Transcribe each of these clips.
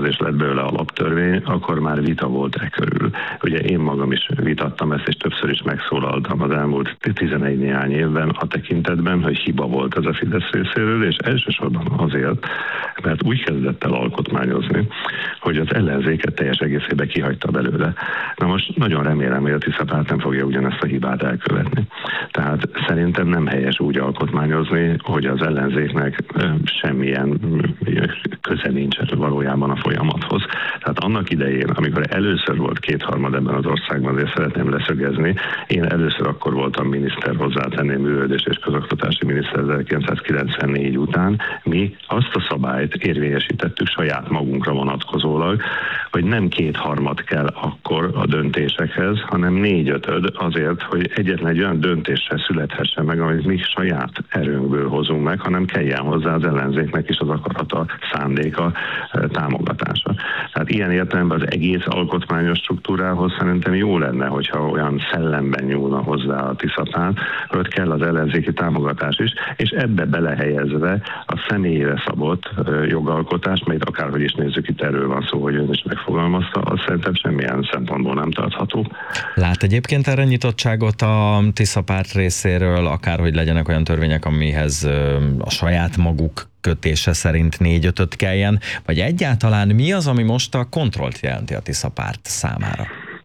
alkotmányhoz, és lett belőle alaptörvény, akkor már vita volt körül. Ugye én magam is vitattam ezt, és többször is megszólaltam az elmúlt 11 néhány évben a tekintetben, hogy hiba volt ez a Fidesz részéről, és elsősorban azért, mert úgy kezdett el alkotmányozni, hogy az ellenzéket teljes egészében kihagyta belőle. Na most nagyon remélem, hogy a Tisza Párt nem fogja ugyanezt a hibát elkövetni. Tehát szerintem nem helyes úgy alkotmányozni, hogy az ellenzéknek semmilyen köze nincs valójában a folyamathoz. Tehát annak idején, amikor először volt kétharmad ebben az országban, azért szeretném leszögezni, én először akkor voltam miniszter, hozzátenném, művelődés és közoktatási miniszter 1994 után, mi azt a szabályt érvényesítettük saját magunkra vonatkozólag, hogy nem kétharmad kell akkor a döntésekhez, hanem 4/5 azért, hogy egyetlen egy olyan döntés se születhessen meg, amit mi saját erőnkből hozunk meg, hanem kelljen hozzá az ellenzéknek is az akarata, szándéka, támogatása. Tehát ilyen értelemben az egész alkotmányos struktúrához szerintem jó lenne, hogyha olyan szellemben nyúlna hozzá a Tisza Párt, hogy kell az ellenzéki támogatás is, és ebbe belehelyezve a személyre szabott jogalkotás, mert akárhogy is nézzük, itt erről van szó, hogy ön is megfogalmazta, az szerintem semmilyen szempontból nem tartható. Lát egyébként erre nyitottságot a Tisza Párt részéről, akárhogy legyenek olyan törvények, amihez a saját maguk kötése szerint 4/5 kelljen, vagy egyáltalán mi az, ami most a kontrollt jelenti a Tisza Párt számára?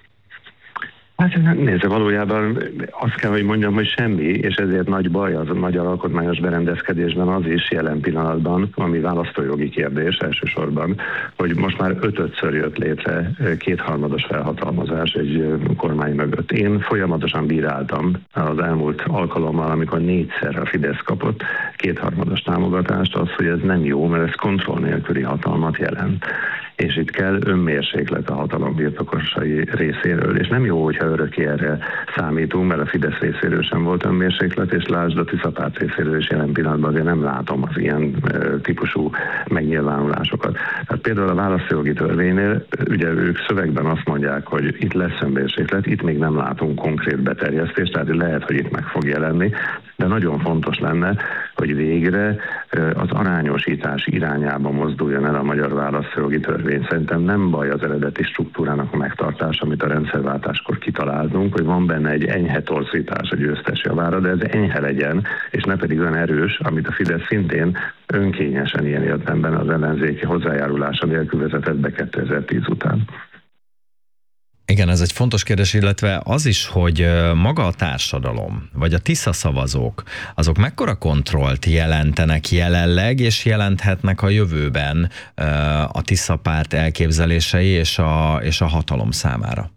Hát nézze, valójában azt kell, hogy mondjam, hogy semmi, és ezért nagy baj az a magyar alkotmányos berendezkedésben az is jelen pillanatban, ami választójogi kérdés elsősorban, hogy most már 5-ször jött létre kétharmados felhatalmazás egy kormány mögött. Én folyamatosan bíráltam az elmúlt alkalommal, amikor 4-szer a Fidesz kapott kétharmados támogatást, az, hogy ez nem jó, mert ez kontroll nélküli hatalmat jelent. És itt kell önmérséklet a hatalom birtokosai részéről, és nem jó, hogyha örökké erre számítunk, mert a Fidesz részéről sem volt önmérséklet, és lásd, a Tisza Párt részéről is jelen pillanatban azért nem látom az ilyen típusú megnyilvánulásokat. Tehát például a választójogi törvénynél, ugye ők szövegben azt mondják, hogy itt lesz önmérséklet, itt még nem látunk konkrét beterjesztést, tehát lehet, hogy itt meg fog jelenni, de nagyon fontos lenne, hogy végre az arányosítás irányába mozduljon el a magyar választójogi törvény. Szerintem nem baj az eredeti struktúrának a megtartása, amit a rendszerváltáskor kitaláltunk, hogy van benne egy enyhe torzítás a győztes javára, de ez enyhe legyen, és ne pedig olyan erős, amit a Fidesz szintén önkényesen ilyen értelemben az ellenzéki hozzájárulása nélkül vezetett be 2010 után. Igen, ez egy fontos kérdés, illetve az is, hogy maga a társadalom, vagy a Tisza szavazók, azok mekkora kontrollt jelentenek jelenleg, és jelenthetnek a jövőben a Tisza Párt elképzelései és a hatalom számára?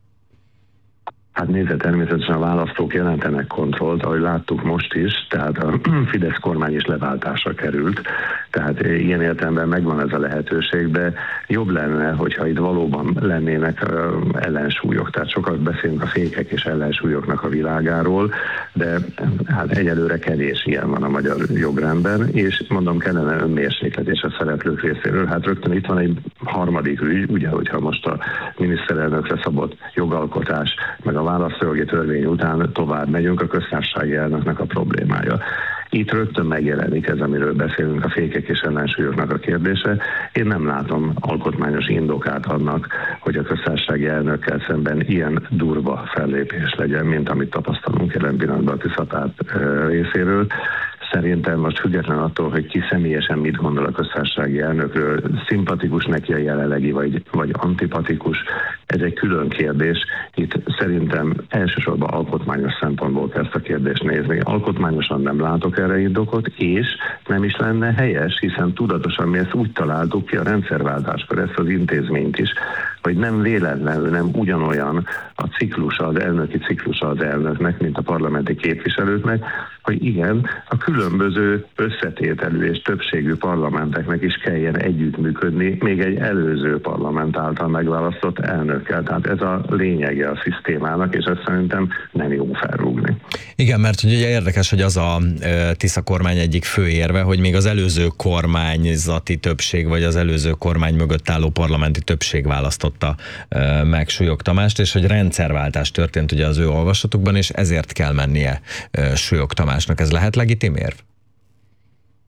Hát nézze, természetesen a választók jelentenek kontrollt, ahogy láttuk most is, tehát a Fidesz kormány is leváltásra került, tehát ilyen értelemben megvan ez a lehetőség, de jobb lenne, hogyha itt valóban lennének ellensúlyok, tehát sokat beszélünk a fékek és ellensúlyoknak a világáról, de hát egyelőre kevés ilyen van a magyar jogrendben, és mondom, kellene önmérsékletés a szereplők részéről. Hát rögtön itt van egy harmadik ügy, ugye, hogyha most a miniszterelnökre szabott jogalkotás, meg a választójogi törvény után tovább megyünk, a köztársasági elnöknek a problémája. Itt rögtön megjelenik ez, amiről beszélünk, a fékek és ellensúlyoknak a kérdése. Én nem látom alkotmányos indokát annak, hogy a köztársasági elnökkel szemben ilyen durva fellépés legyen, mint amit tapasztalunk jelen pillanatban a Tisza Párt részéről. Szerintem most független attól, hogy ki személyesen mit gondol a köztársasági elnökről, szimpatikus neki a jelenlegi, vagy antipatikus, ez egy külön kérdés. Itt szerintem elsősorban alkotmányos szempontból kell ezt a kérdést nézni. Alkotmányosan nem látok erre indokot, és nem is lenne helyes, hiszen tudatosan mi ezt úgy találtuk ki a rendszerváltáskor, ezt az intézményt is, hogy nem véletlenül nem ugyanolyan a ciklusa, az elnöki ciklusa az elnöknek, mint a parlamenti képviselőknek, hogy igen, a különböző összetételű és többségű parlamenteknek is kelljen együttműködni, még egy előző parlament által megválasztott elnökkel. Tehát ez a lényege a szisztémának, és ezt szerintem nem jó felrúgni. Igen, mert ugye érdekes, hogy az a Tisza kormány egyik fő érve, hogy még az előző kormányzati többség, vagy az előző kormány mögött álló parlamenti többség választotta meg Súlyog Tamást, és hogy rendszerváltás történt ugye az ő olvasatukban, és ezért kell mennie Súlyog Tamásnak. Ez lehet legitim érv?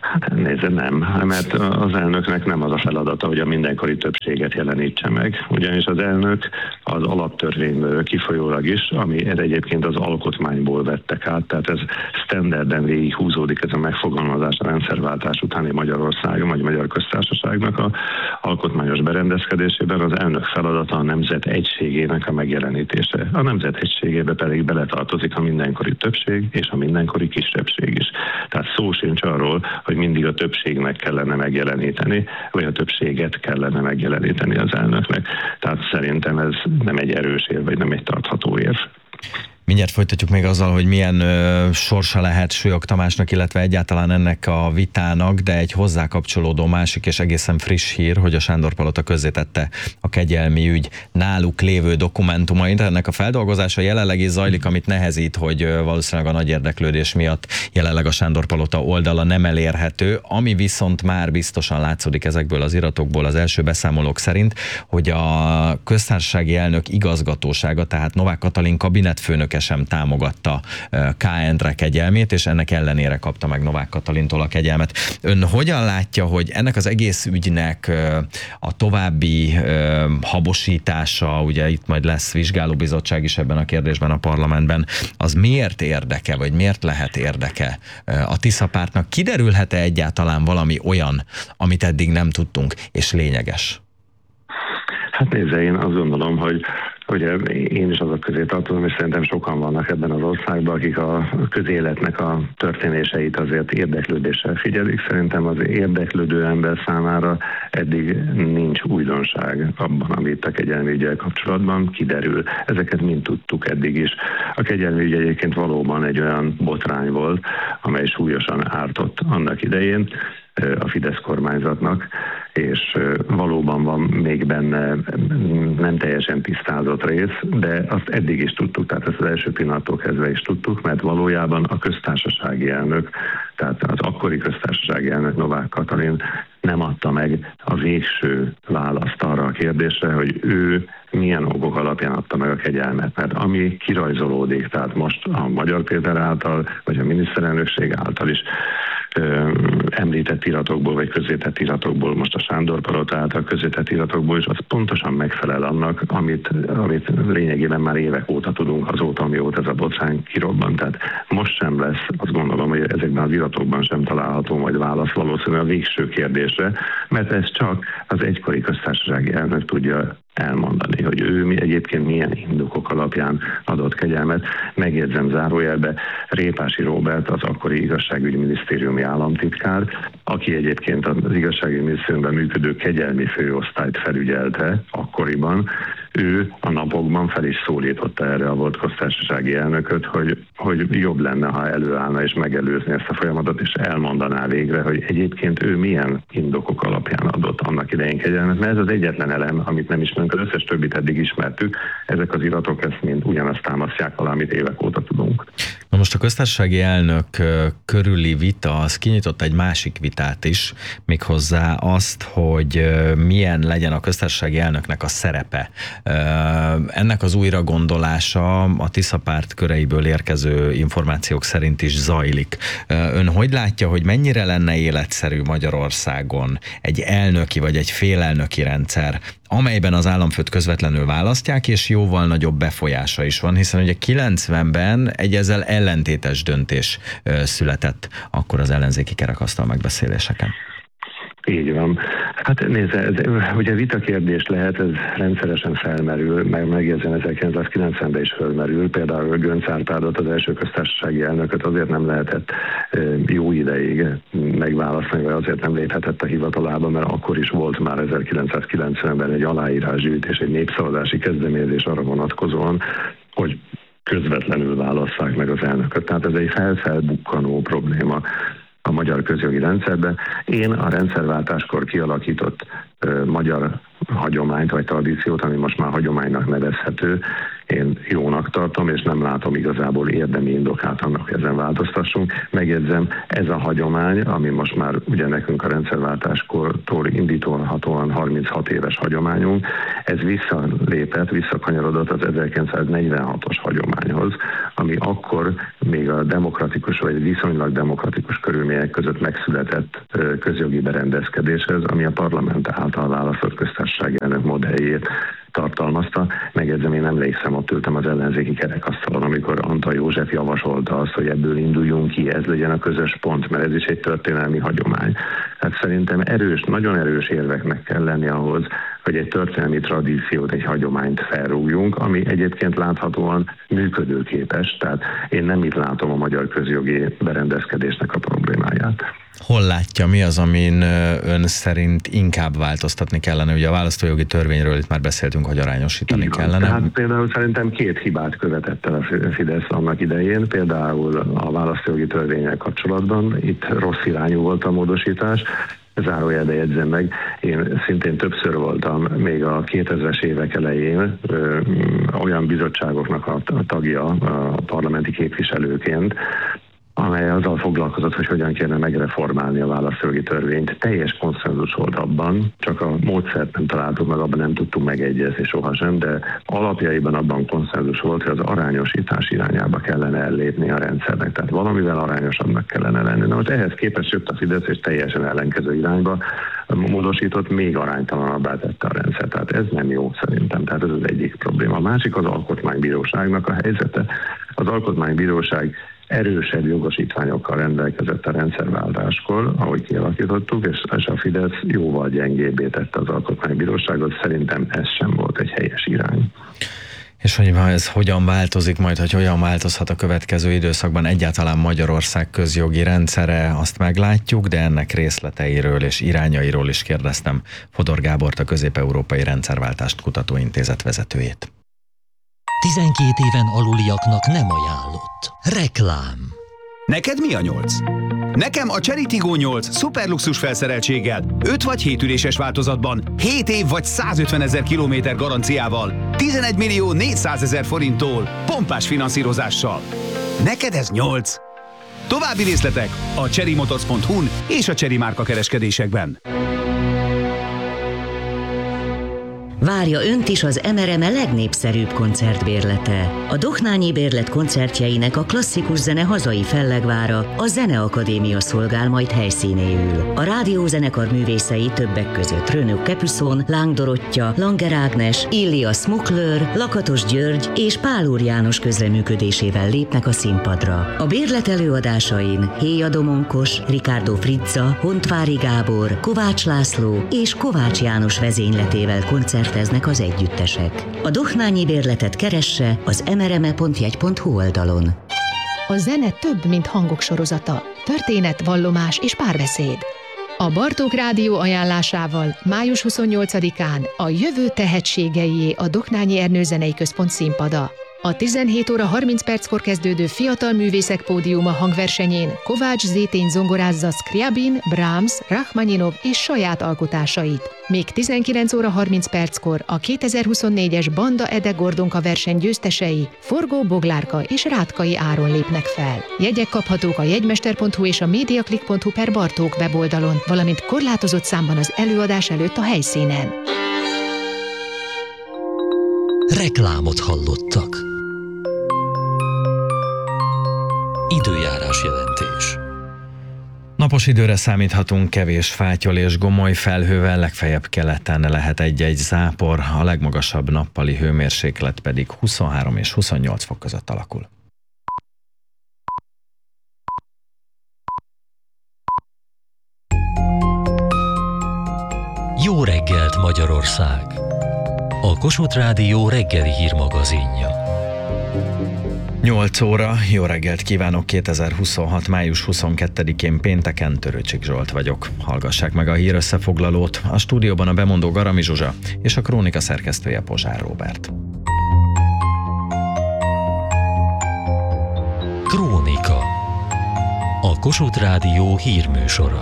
Hát nézze, nem, mert az elnöknek nem az a feladata, hogy a mindenkori többséget jelenítse meg. Ugyanis az elnök az alaptörvényből kifolyólag is, ami egyébként az alkotmányból vettek át, tehát ez standarden végig húzódik ez a megfogalmazás a rendszerváltás utáni Magyarországon, vagy Magyar Köztársaságnak a alkotmányos berendezkedésében. Az elnök feladata a nemzet egységének a megjelenítése. A nemzet egységébe pedig beletartozik a mindenkori többség és a mindenkori kisebbség is. Tehát szó sincs arról, hogy mindig a többségnek kellene megjeleníteni, vagy a többséget kellene megjeleníteni az elnöknek. Tehát szerintem ez nem egy erős érv, vagy nem egy tartható érv. Mindjárt folytatjuk még azzal, hogy milyen sorsa lehet Sőlyog Tamásnak, illetve egyáltalán ennek a vitának, de egy hozzá kapcsolódó másik és egészen friss hír, hogy a Sándor-palota közzétette a kegyelmi ügy náluk lévő dokumentumait. Ennek a feldolgozása jelenleg is zajlik, amit nehezít, hogy valószínűleg a nagy érdeklődés miatt jelenleg a Sándor-palota oldala nem elérhető, ami viszont már biztosan látszódik ezekből az iratokból az első beszámolók szerint, hogy a köztársasági elnök igazgatósága, tehát Novák Katalin kabinetfőnöke sem támogatta K. Endre kegyelmét, és ennek ellenére kapta meg Novák Katalintól a kegyelmet. Ön hogyan látja, hogy ennek az egész ügynek a további habosítása, ugye itt majd lesz vizsgálóbizottság is ebben a kérdésben a parlamentben, az miért érdeke, vagy miért lehet érdeke a Tisza pártnak? Kiderülhet-e egyáltalán valami olyan, amit eddig nem tudtunk, és lényeges? Hát nézze, én azt gondolom, hogy ugye én is azok közé tartozom, és szerintem sokan vannak ebben az országban, akik a közéletnek a történéseit azért érdeklődéssel figyelik. Szerintem az érdeklődő ember számára eddig nincs újdonság abban, amit a kegyelmi ügyel kapcsolatban kiderül. Ezeket mind tudtuk eddig is. A kegyelmi ügy egyébként valóban egy olyan botrány volt, amely súlyosan ártott annak idején a Fidesz kormányzatnak, és valóban van még benne nem teljesen tisztázott rész, de azt eddig is tudtuk, tehát ezt az első pillanattól kezdve is tudtuk, mert valójában a köztársasági elnök, tehát az akkori köztársasági elnök Novák Katalin nem adta meg a végső választ arra a kérdésre, hogy ő milyen okok alapján adta meg a kegyelmet. Mert ami kirajzolódik, tehát most a Magyar Péter által, vagy a miniszterelnökség által is említett iratokból, vagy közzétett iratokból, most a Sándor-palota által közzétett iratokból is, az pontosan megfelel annak, amit lényegében már évek óta tudunk, azóta, amióta ez a botrány kirobbant. Tehát most sem lesz, azt gondolom, hogy ezekben az iratokban sem található majd válasz valószínűleg a végső kérdésre, mert ez csak az egykori köztársasági elnök tudja elmondani, hogy ő egyébként milyen indokok alapján adott kegyelmet. Megjegyzem zárójelbe, Répási Róbert, az akkori igazságügyminisztériumi államtitkár, aki egyébként az igazságügyi minisztériumban működő kegyelmi főosztályt felügyelte akkoriban, ő a napokban fel is szólította erre a volt köztársasági elnököt, hogy jobb lenne, ha előállna és megelőzni ezt a folyamatot, és elmondaná végre, hogy egyébként ő milyen indokok alapján adott annak idején kegyelmet, mert ez az egyetlen elem, amit nem ismerünk, az összes többit eddig ismertük, ezek az iratok ezt mind ugyanazt támasztják alá, amit évek óta tudunk. Na most a köztársasági elnök körüli vita, az kinyitott egy másik vitát is, méghozzá azt, hogy milyen legyen a köztársasági elnöknek a szerepe. Ennek az újragondolása a Tisza párt köreiből érkező információk szerint is zajlik. Ön hogy látja, hogy mennyire lenne életszerű Magyarországon egy elnöki vagy egy félelnöki rendszer, amelyben az államfőt közvetlenül választják, és jóval nagyobb befolyása is van, hiszen ugye 90-ben egy ezzel ellentétes döntés született akkor az ellenzéki kerekasztal megbeszéléseken. Így van. Hát nézze, ez ugye vitakérdés lehet, ez rendszeresen felmerül, megjegyzem 1990-ben is felmerül, például Göncz Árpádot, az első köztársasági elnököt azért nem lehetett jó ideig megválasztani, vagy azért nem léphetett a hivatalába, mert akkor is volt már 1990-ben egy aláírásgyűjtés, egy népszavazási kezdeményezés arra vonatkozóan, hogy közvetlenül válasszák meg az elnököt. Tehát ez egy felbukkanó probléma a magyar közjogi rendszerben. Én a rendszerváltáskor kialakított magyar hagyományt vagy tradíciót, ami most már hagyománynak nevezhető, én jónak tartom, és nem látom igazából érdemi indokát annak, hogy ezen változtassunk. Megjegyzem, ez a hagyomány, ami most már ugye nekünk a rendszerváltáskortól indíthatóan 36 éves hagyományunk, ez visszakanyarodott az 1946-os hagyományhoz, ami akkor még a demokratikus vagy viszonylag demokratikus körülmények között megszületett közjogi berendezkedéshez, ami a parlament által választott köztársasági elnök modelljét tartalmazta. Megjegyzem, én emlékszem, ott ültem az ellenzéki kerekasztalon, amikor Antal József javasolta azt, hogy ebből induljunk ki, ez legyen a közös pont, mert ez is egy történelmi hagyomány. Hát szerintem nagyon erős érveknek kell lenni ahhoz, hogy egy történelmi tradíciót, egy hagyományt felrúgjunk, ami egyébként láthatóan működőképes. Tehát én nem itt látom a magyar közjogi berendezkedésnek a problémáját. Hol látja, mi az, amin ön szerint inkább változtatni kellene? Ugye a választójogi törvényről itt már beszéltünk, hogy arányosítani kellene. Tehát például szerintem 2 hibát követett el a Fidesz annak idején, például a választójogi törvénnyel kapcsolatban. Itt rossz irányú volt a módosítás, zárójelbe jegyzem meg, én szintén többször voltam még a 2000-es évek elején olyan bizottságoknak a tagja a parlamenti képviselőként, amely azzal foglalkozott, hogy hogyan kéne megreformálni a választójogi törvényt. Teljes konszenzus volt abban, csak a módszert nem találtuk meg, abban nem tudtunk megegyezni sohasem, de alapjaiban abban konszenzus volt, hogy az arányosítás irányába kellene ellépni a rendszernek. Tehát valamivel arányosabbnak kellene lenni. Na most ehhez képest jött a Fidesz, és teljesen ellenkező irányba módosított, még aránytalanabbá tette a rendszer. Tehát ez nem jó szerintem. Tehát ez az egyik probléma. A másik az Alkotmánybíróságnak a helyzete. Az Alkotmánybíróság erősebb jogosítványokkal rendelkezett a rendszerváltáskor, ahogy kialakítottuk, és a Fidesz jóval gyengébbé tette az Alkotmánybíróságot. Szerintem ez sem volt egy helyes irány. És hogy ez hogyan változik majd, hogy hogyan változhat a következő időszakban egyáltalán Magyarország közjogi rendszere, azt meglátjuk, de ennek részleteiről és irányairól is kérdeztem Fodor Gábort, a Közép-Európai Rendszerváltást Kutatóintézet vezetőjét. 12 éven aluliaknak nem ajánlott. Reklám. Neked mi a 8? Nekem a Chery Tiggo 8 szuperluxus felszereltséggel, 5 vagy 7 üléses változatban, 7 év vagy 150 000 kilométer garanciával, 11 millió 400 000 forinttól, pompás finanszírozással. Neked ez 8? További részletek a cherrymotors.hu-n és a Chery márka kereskedésekben. Várja önt is az MRME legnépszerűbb koncertbérlete. A Dohnányi Bérlet koncertjeinek a klasszikus zene hazai fellegvára, a Zeneakadémia szolgál majd helyszínéül. A rádiózenekar művészei többek között Renaud Capuçon, Láng Dorottya, Langer Ágnes, Illia Smukler, Lakatos György és Pál Úr János közreműködésével lépnek a színpadra. A bérlet előadásain Héja Domonkos, Ricardo Frizza, Hontvári Gábor, Kovács László és Kovács János vezényletével koncerteznek az együttesek. A Dohnányi Bérletet keresse az mrme.jegy.hu oldalon. A zene több, mint hangok sorozata. Történet, vallomás és párbeszéd. A Bartók Rádió ajánlásával május 28-án a jövő tehetségeié a Dohnányi Ernő Zenei Központ színpada. A 17 óra 30 perckor kezdődő Fiatal Művészek Pódiuma hangversenyén Kovács Zétény zongorázza Scriabin, Brahms, Rachmaninov és saját alkotásait. Még 19 óra 30 perckor a 2024-es Banda Ede Gordonka verseny győztesei Forgó Boglárka és Rátkai Áron lépnek fel. Jegyek kaphatók a jegymester.hu és a mediaclick.hu/Bartók weboldalon, valamint korlátozott számban az előadás előtt a helyszínen. Reklámot hallottak. Időjárás jelentés. Napos időre számíthatunk, kevés fátyol és gomoly felhővel, legfeljebb keleten lehet egy-egy zápor, a legmagasabb nappali hőmérséklet pedig 23 és 28 fok között alakul. Jó reggelt, Magyarország! A Kossuth Rádió reggeli hírmagazinja. 8 óra, jó reggelt kívánok, 2026. május 22-én pénteken, Törőcsik Zsolt vagyok. Hallgassák meg a hírösszefoglalót, a stúdióban a bemondó Garami Zsuzsa és a krónika szerkesztője Pozsár Róbert. Krónika. A Kossuth Rádió hírműsora.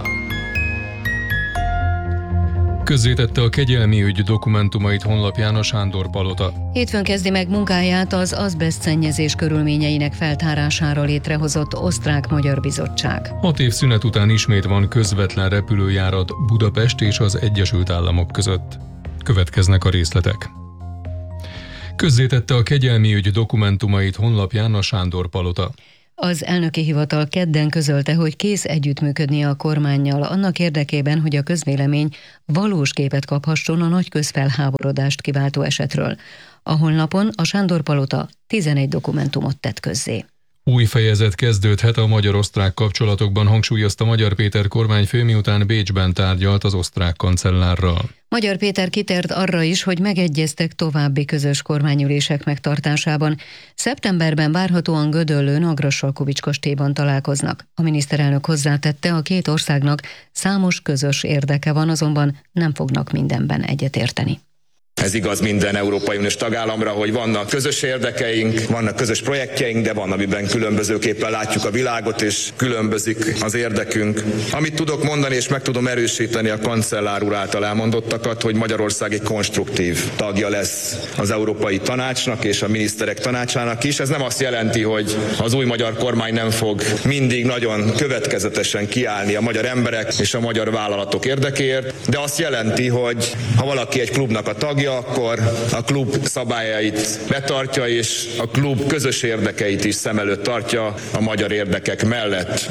Közzétette a kegyelmi ügy dokumentumait honlapján a Sándor Palota. Hétfőn kezdi meg munkáját az azbesztszennyezés körülményeinek feltárására létrehozott Osztrák-Magyar Bizottság. 6 év szünet után ismét van közvetlen repülőjárat Budapest és az Egyesült Államok között. Következnek a részletek. Közzétette a kegyelmi ügy dokumentumait honlapján a Sándor-palota. Az elnöki hivatal kedden közölte, hogy kész együttműködni a kormánnyal annak érdekében, hogy a közvélemény valós képet kaphasson a nagy közfelháborodást kiváltó esetről. A honlapon a Sándor-palota 11 dokumentumot tett közzé. Új fejezet kezdődhet a magyar-osztrák kapcsolatokban, hangsúlyozta Magyar Péter kormányfő, miután Bécsben tárgyalt az osztrák kancellárral. Magyar Péter kitért arra is, hogy megegyeztek további közös kormányülések megtartásában. Szeptemberben várhatóan Gödöllőn a Grassalkovich kastélyban találkoznak. A miniszterelnök hozzátette, a két országnak számos közös érdeke van, azonban nem fognak mindenben egyetérteni. Ez igaz minden Európai Uniós tagállamra, hogy vannak közös érdekeink, vannak közös projektjeink, de van, amiben különbözőképpen látjuk a világot, és különbözik az érdekünk. Amit tudok mondani, és meg tudom erősíteni a kancellár úr által elmondottakat, hogy Magyarország egy konstruktív tagja lesz az Európai Tanácsnak és a miniszterek tanácsának is. Ez nem azt jelenti, hogy az új magyar kormány nem fog mindig nagyon következetesen kiállni a magyar emberek és a magyar vállalatok érdekéért, de azt jelenti, hogy ha valaki egy klubnak a tagja, akkor a klub szabályait betartja, és a klub közös érdekeit is szem előtt tartja a magyar érdekek mellett.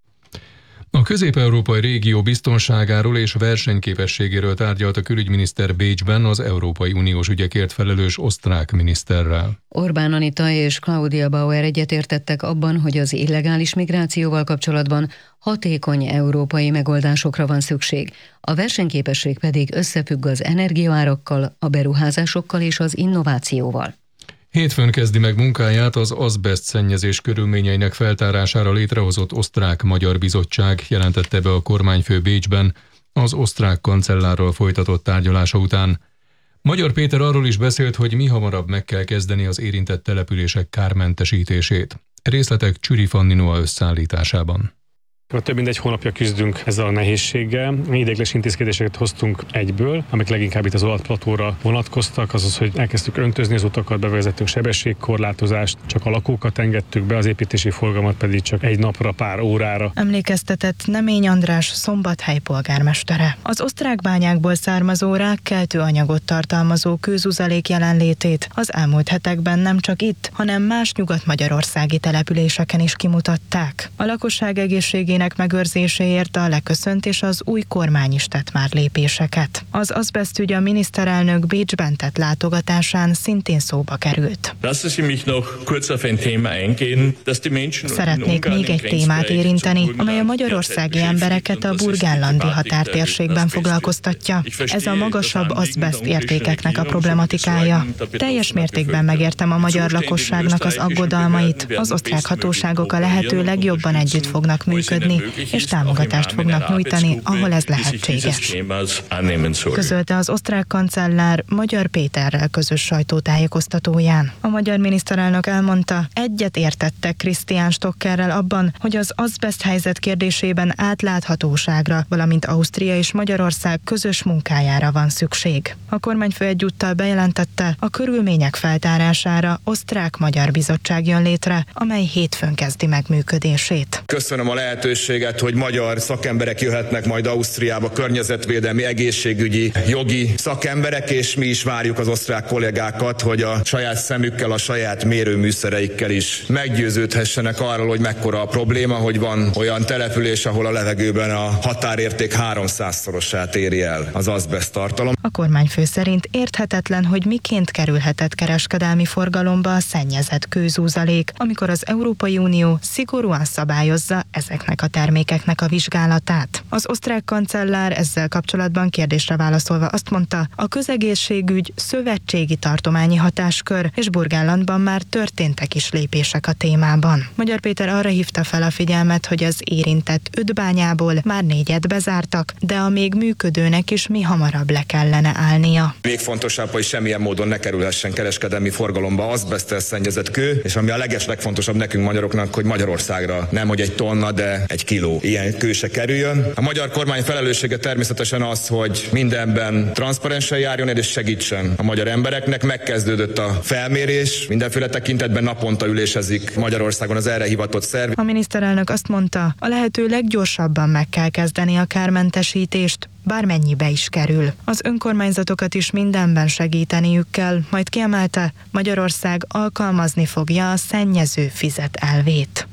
A közép-európai régió biztonságáról és versenyképességéről tárgyalt a külügyminiszter Bécsben az Európai Uniós ügyekért felelős osztrák miniszterrel. Orbán Anita és Claudia Bauer egyetértettek abban, hogy az illegális migrációval kapcsolatban hatékony európai megoldásokra van szükség. A versenyképesség pedig összefügg az energiaárakkal, a beruházásokkal és az innovációval. Hétfőn kezdi meg munkáját az azbeszt szennyezés körülményeinek feltárására létrehozott osztrák-magyar bizottság, jelentette be a kormányfő Bécsben az osztrák kancellárral folytatott tárgyalása után. Magyar Péter arról is beszélt, hogy mihamarabb meg kell kezdeni az érintett települések kármentesítését. Részletek Csüri Fanni Noa összeállításában. Több mint egy hónapja küzdünk ezzel a nehézséggel. Mi ideiglenes intézkedéseket hoztunk egyből, amik leginkább itt az Alatplatóra vonatkoztak, azaz, hogy elkezdtük öntözni az utakat, bevezettünk sebességkorlátozást, csak a lakókat engedtük be, az építési forgalmat pedig csak egy napra, pár órára. Emlékeztetett Nemény András Szombathely polgármestere. Az osztrák bányákból származó rákkeltő anyagot tartalmazó kőzuzalék jelenlétét az elmúlt hetekben nem csak itt, hanem más nyugat-magyarországi településeken is kimutatták. A lakosság egészségének megőrzéséért a leköszönt és az új kormány is tett már lépéseket. Az azbesztügy a miniszterelnök Bécsben tett látogatásán szintén szóba került. Szeretnék még egy témát érinteni, amely a magyarországi embereket a burgenlandi határtérségben foglalkoztatja. Ez a magasabb azbeszt értékeknek a problematikája. Teljes mértékben megértem a magyar lakosságnak az aggodalmait. Az osztrák hatóságok a lehető legjobban együtt fognak működni, és támogatást fognak nyújtani, ahol ez lehetséges. Közölte az osztrák kancellár Magyar Péterrel közös sajtótájékoztatóján. A magyar miniszterelnök elmondta, egyet értettek Christian Stockerrel abban, hogy az azbeszt helyzet kérdésében átláthatóságra, valamint Ausztria és Magyarország közös munkájára van szükség. A kormányfő egyúttal bejelentette, a körülmények feltárására osztrák-magyar bizottság jön létre, amely hétfőn kezdi meg működését. Köszönöm a lehetőséget, hogy magyar szakemberek jöhetnek majd Ausztriába, környezetvédelmi, egészségügyi, jogi szakemberek, és mi is várjuk az osztrák kollégákat, hogy a saját szemükkel, a saját mérőműszereikkel is meggyőződhessenek arról, hogy mekkora a probléma, hogy van olyan település, ahol a levegőben a határérték 300-szorosát éri el az azbeszt tartalom. A kormányfő szerint érthetetlen, hogy miként kerülhetett kereskedelmi forgalomba a szennyezett kőzúzalék, amikor az Európai Unió szigorúan szabályozza ezeknek a termékeknek a vizsgálatát. Az osztrák kancellár ezzel kapcsolatban kérdésre válaszolva azt mondta, a közegészségügy szövetségi tartományi hatáskör, és Burgenlandban már történtek is lépések a témában. Magyar Péter arra hívta fel a figyelmet, hogy az érintett 5 bányából már 4-et bezártak, de a még működőnek is mihamarabb le kellene állnia. Még fontosabb, hogy semmilyen módon ne kerülhessen kereskedelmi forgalomba azbeszttel szennyezett kő, és ami a legfontosabb nekünk magyaroknak, hogy Magyarországra nem hogy egy tonna, de egy kiló ilyen kő se kerüljön. A magyar kormány felelőssége természetesen az, hogy mindenben transzparensen járjon és segítsen a magyar embereknek. Megkezdődött a felmérés, mindenféle tekintetben naponta ülésezik Magyarországon az erre hivatott szerv. A miniszterelnök azt mondta, a lehető leggyorsabban meg kell kezdeni a kármentesítést, bármennyibe is kerül. Az önkormányzatokat is mindenben segíteniük kell, majd kiemelte, Magyarország alkalmazni fogja a szennyező fizet elvét.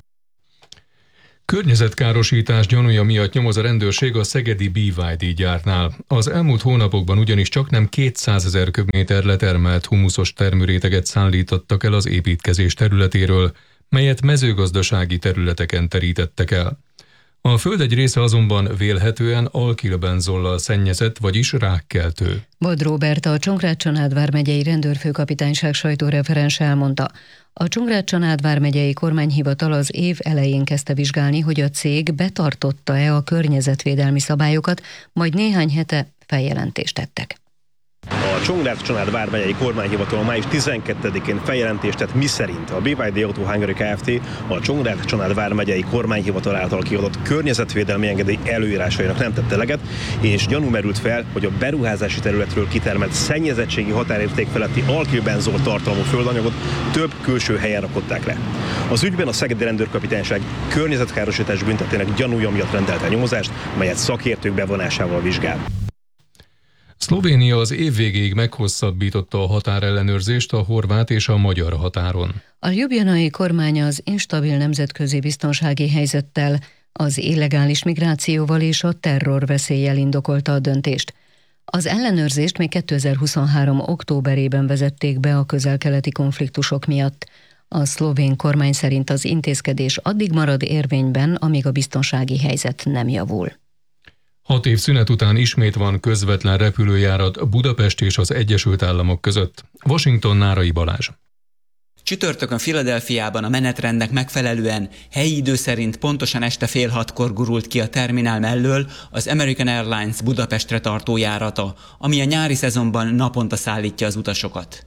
Környezetkárosítás gyanúja miatt nyomoz a rendőrség a szegedi BYD gyárnál. Az elmúlt hónapokban ugyanis csaknem 200 000 köbméter letermelt humuszos termőréteget szállítottak el az építkezés területéről, melyet mezőgazdasági területeken terítettek el. A föld egy része azonban vélhetően alkilbenzollal szennyezett, vagyis rákkeltő. Bod Róbert, a Csongrád-Csanád vármegyei rendőrfőkapitányság sajtóreferens elmondta. A Csongrád-Csanád vármegyei kormányhivatal az év elején kezdte vizsgálni, hogy a cég betartotta-e a környezetvédelmi szabályokat, majd néhány hete feljelentést tettek. A Csongrád-Csanád vármegyei kormányhivatal május 12-én feljelentést tett, miszerint a BYD Auto Hungary Kft. A Csongrád-Csanád vármegyei kormányhivatal által kiadott környezetvédelmi engedély előírásainak nem tette eleget, és gyanú merült fel, hogy a beruházási területről kitermelt szennyezettségi határérték feletti alkilbenzol tartalmú földanyagot több külső helyen rakották le. Az ügyben a szegedi rendőrkapitányság környezetkárosítás büntetének gyanúja miatt rendelte nyomozást, melyet szakértők bevonásával vizsgál. Szlovénia az év végéig meghosszabbította a határellenőrzést a horvát és a magyar határon. A ljubljanai kormány az instabil nemzetközi biztonsági helyzettel, az illegális migrációval és a terrorveszéllyel indokolta a döntést. Az ellenőrzést még 2023. októberében vezették be a közel-keleti konfliktusok miatt. A szlovén kormány szerint az intézkedés addig marad érvényben, amíg a biztonsági helyzet nem javul. 6 év szünet után ismét van közvetlen repülőjárat Budapest és az Egyesült Államok között. Washington, Nárai Balázs. Csütörtökön Philadelphiában a menetrendnek megfelelően helyi idő szerint pontosan este 5:30 gurult ki a terminál mellől az American Airlines Budapestre tartó járata, ami a nyári szezonban naponta szállítja az utasokat.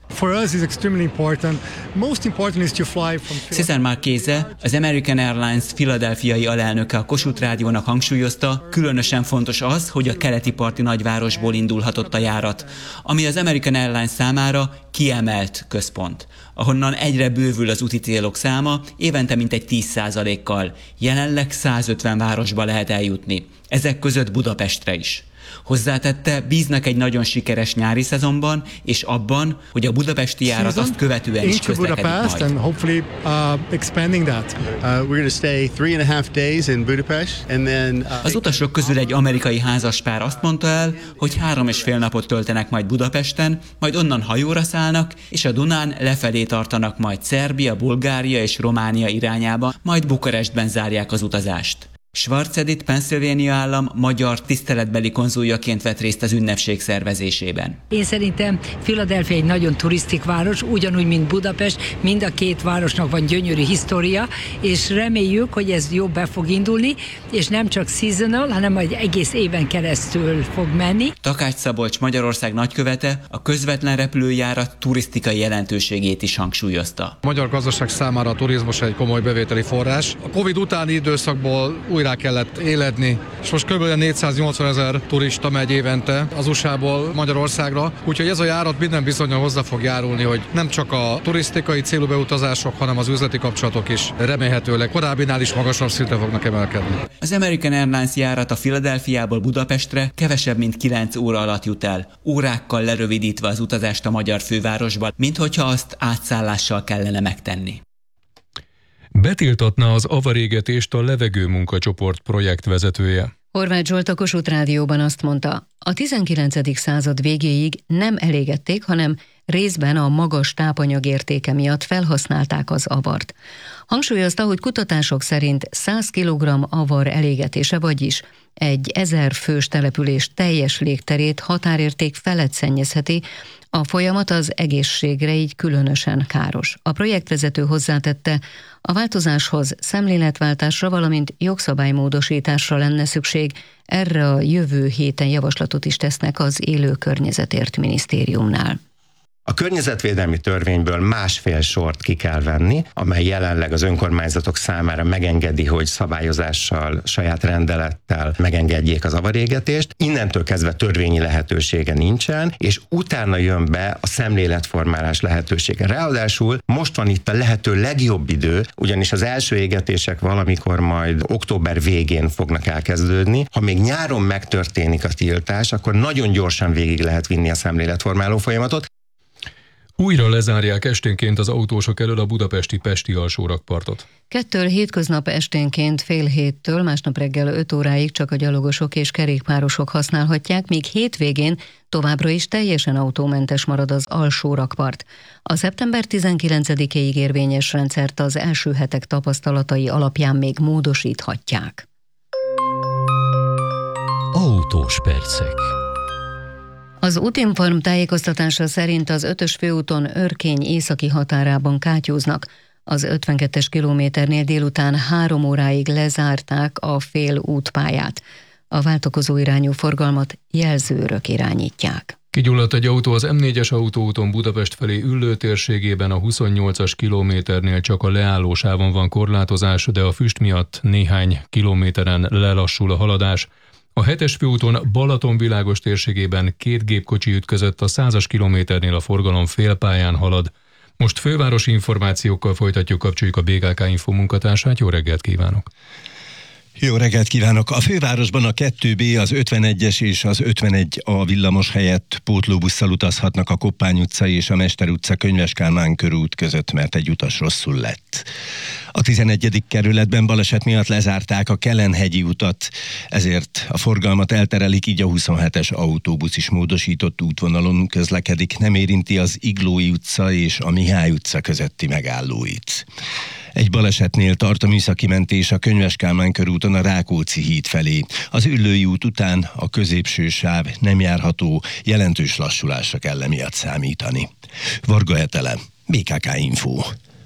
César Marchese, az American Airlines Philadelphiai alelnöke a Kossuth Rádiónak hangsúlyozta, különösen fontos az, hogy a keleti parti nagyvárosból indulhatott a járat, ami az American Airlines számára kiemelt központ, ahonnan egyre bővül az úti célok száma, évente mintegy 10%-kal. Jelenleg 150 városba lehet eljutni, ezek között Budapestre is. Hozzátette, bíznak egy nagyon sikeres nyári szezonban, és abban, hogy a budapesti járat azt követően is közlekedik majd. Az utasok közül egy amerikai házaspár azt mondta el, hogy 3,5 napot töltenek majd Budapesten, majd onnan hajóra szállnak, és a Dunán lefelé tartanak majd Szerbia, Bulgária és Románia irányába, majd Bukarestben zárják az utazást. Schwarz Edith Pennsylvania állam magyar tiszteletbeli konzuljaként vett részt az ünnepség szervezésében. Én szerintem Philadelphia egy nagyon turisztik város, ugyanúgy, mint Budapest, mind a két városnak van gyönyörű história, és reméljük, hogy ez jobb be fog indulni, és nem csak seasonal, hanem majd egész éven keresztül fog menni. Takács Szabolcs, Magyarország nagykövete a közvetlen repülőjárat turisztikai jelentőségét is hangsúlyozta. A magyar gazdaság számára a turizmus egy komoly bevételi forrás. A Covid utáni időszakból újra kellett éledni, és most kb. 480 000 turista megy évente az USA-ból Magyarországra, úgyhogy ez a járat minden bizonnyal hozzá fog járulni, hogy nem csak a turisztikai célú beutazások, hanem az üzleti kapcsolatok is remélhetőleg korábbinál is magasabb szintre fognak emelkedni. Az American Airlines járat a Philadelphiából Budapestre kevesebb mint 9 óra alatt jut el, órákkal lerövidítve az utazást a magyar fővárosban, minthogyha azt átszállással kellene megtenni. Betiltatná az avarégetést a levegőmunkacsoport projektvezetője. Horváth Zsolt a Kossuth Rádióban azt mondta, a 19. század végéig nem elégették, hanem részben a magas tápanyagértéke miatt felhasználták az avart. Hangsúlyozta, hogy kutatások szerint 100 kg avar elégetése, vagyis egy 1000 fős település teljes légterét határérték felett szennyezheti, a folyamat az egészségre így különösen káros. A projektvezető hozzátette, a változáshoz szemléletváltásra, valamint jogszabálymódosításra lenne szükség, erre a jövő héten javaslatot is tesznek az Élő Környezetért Minisztériumnál. A környezetvédelmi törvényből 1,5 sort ki kell venni, amely jelenleg az önkormányzatok számára megengedi, hogy szabályozással, saját rendelettel megengedjék az avarégetést. Innentől kezdve törvényi lehetősége nincsen, és utána jön be a szemléletformálás lehetősége. Ráadásul most van itt a lehető legjobb idő, ugyanis az első égetések valamikor majd október végén fognak elkezdődni. Ha még nyáron megtörténik a tiltás, akkor nagyon gyorsan végig lehet vinni a szemléletformáló folyamatot. Újra lezárják esténként az autósok elől a budapesti Pesti alsórakpartot. 2 hétköznap esténként fél 7-től, másnap reggel 5 óráig csak a gyalogosok és kerékpárosok használhatják, míg hétvégén továbbra is teljesen autómentes marad az alsórakpart. A szeptember 19-éig érvényes rendszert az első hetek tapasztalatai alapján még módosíthatják. Autós percek. Az Útinform tájékoztatása szerint az 5-ös főúton Örkény északi határában kátyúznak. Az 52-es kilométernél délután 3 óráig lezárták a fél útpályát. A váltakozó irányú forgalmat jelzőrök irányítják. Kigyulladt egy autó az M4-es autóúton Budapest felé Üllő térségében, a 28-as kilométernél csak a leállósávon van korlátozás, de a füst miatt néhány kilométeren lelassul a haladás. A 7-es főúton Balatonvilágos térségében 2 gépkocsi ütközött, a 100-as kilométernél a forgalom félpályán halad. Most fővárosi információkkal folytatjuk, kapcsoljuk a BKK Info munkatársát. Jó reggelt kívánok! Jó reggelt kívánok! A fővárosban a 2B, az 51-es és az 51A villamos helyett pótlóbusszal utazhatnak a Koppány utca és a Mester utca Könyves Kálmán körút között, mert egy utas rosszul lett. A 11. kerületben baleset miatt lezárták a Kelenhegyi utat, ezért a forgalmat elterelik, így a 27-es autóbusz is módosított útvonalon közlekedik, nem érinti az Iglói utca és a Mihály utca közötti megállóit. Egy balesetnél tart a műszaki mentés a Könyves Kálmán körúton a Rákóczi híd felé. Az Üllői út után a középső sáv nem járható, jelentős lassulásra kell emiatt számítani. Varga Etele, BKK Info.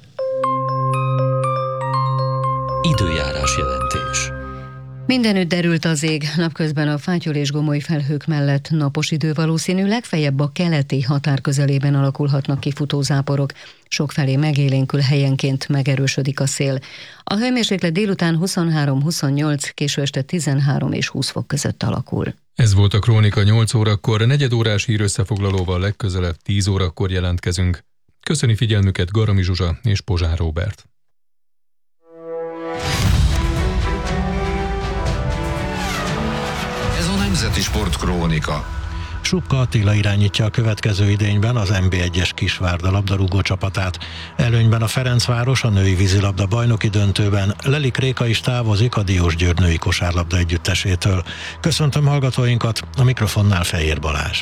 Időjárás jelentés. Mindenütt derült az ég, napközben a fátyol és gomoly felhők mellett napos idő valószínű, legfeljebb a keleti határ közelében alakulhatnak ki futózáporok. Sokfelé megélénkül, helyenként megerősödik a szél. A hőmérséklet délután 23-28, késő este 13 és 20 fok között alakul. Ez volt a Krónika 8 órakor, 4 órás hírössefoglalóval legközelebb 10 órakor jelentkezünk. Köszöni figyelmüket Garami Zsuzsa és Pozsár Róbert. Nemzeti Sport Krónika. Supka Attila irányítja a következő idényben az NB1-es Kisvárda labdarúgó csapatát. Előnyben a Ferencváros a női vízilabda bajnoki döntőben, Lelik Réka is távozik a Diósgyőr női kosárlabda együttesétől. Köszöntöm hallgatóinkat, a mikrofonnál Fejér Balázs.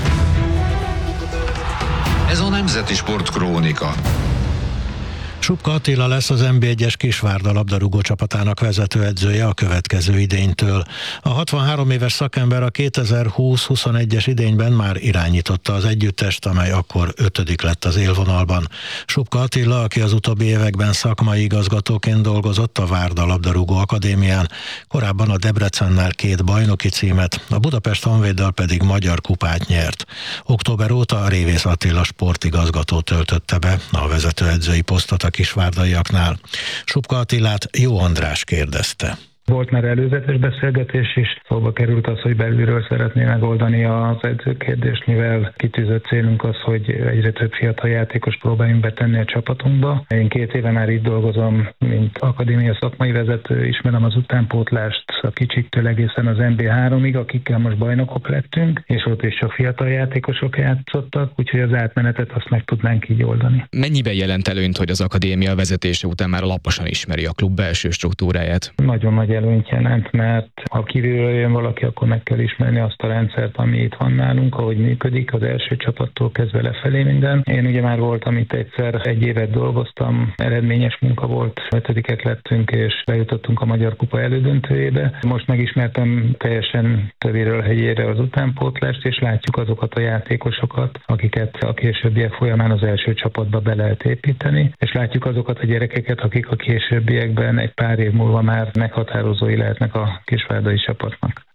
Ez a Nemzeti Sport Krónika. Supka Attila lesz az NB1-es Kisvárda labdarúgó csapatának vezetőedzője a következő idénytől. A 63 éves szakember a 2020-21-es idényben már irányította az együttest, amely akkor 5. lett az élvonalban. Supka Attila, aki az utóbbi években szakmai igazgatóként dolgozott a Várda labdarúgó akadémián, korábban a Debrecennel 2 bajnoki címet, a Budapest Honvéddal pedig magyar kupát nyert. Október óta a Révész Attila sportigazgató töltötte be a vezetőedzői posztot a kisvárdaiaknál. Supka Attilát Jó András kérdezte. Volt már előzetes beszélgetés is, szóba került az, hogy belülről szeretné megoldani az edzőkérdést, mivel kitűzött célunk az, hogy egyre több fiatal játékos próbáljunk betenni a csapatunkba. Én 2 éve már itt dolgozom, mint akadémia szakmai vezető, ismerem az utánpótlást a kicsiktől egészen az NB3-ig, akikkel most bajnokok lettünk, és ott is csak fiatal játékosok játszottak, úgyhogy az átmenetet azt meg tudnánk így oldani. Mennyiben jelent előnyt, hogy az akadémia vezetése után már alaposan ismeri a klub belső struktúráját? Nagyon nagy előnyt jelent, mert ha kívülről jön valaki, akkor meg kell ismerni azt a rendszert, ami itt van nálunk, ahogy működik, az első csapattól kezdve lefelé minden. Én ugye már voltam itt egyszer, 1 évet dolgoztam, eredményes munka volt, 5. lettünk, és bejutottunk a Magyar Kupa elődöntőjébe. Most megismertem teljesen tövéről helyére az utánpótlást, és látjuk azokat a játékosokat, akiket a későbbiek folyamán az első csapatba be lehet építeni, és látjuk azokat a gyerekeket, akik a későbbiekben egy pár év múlva már meghatározói lehetnek a kisvárdai csapatnak.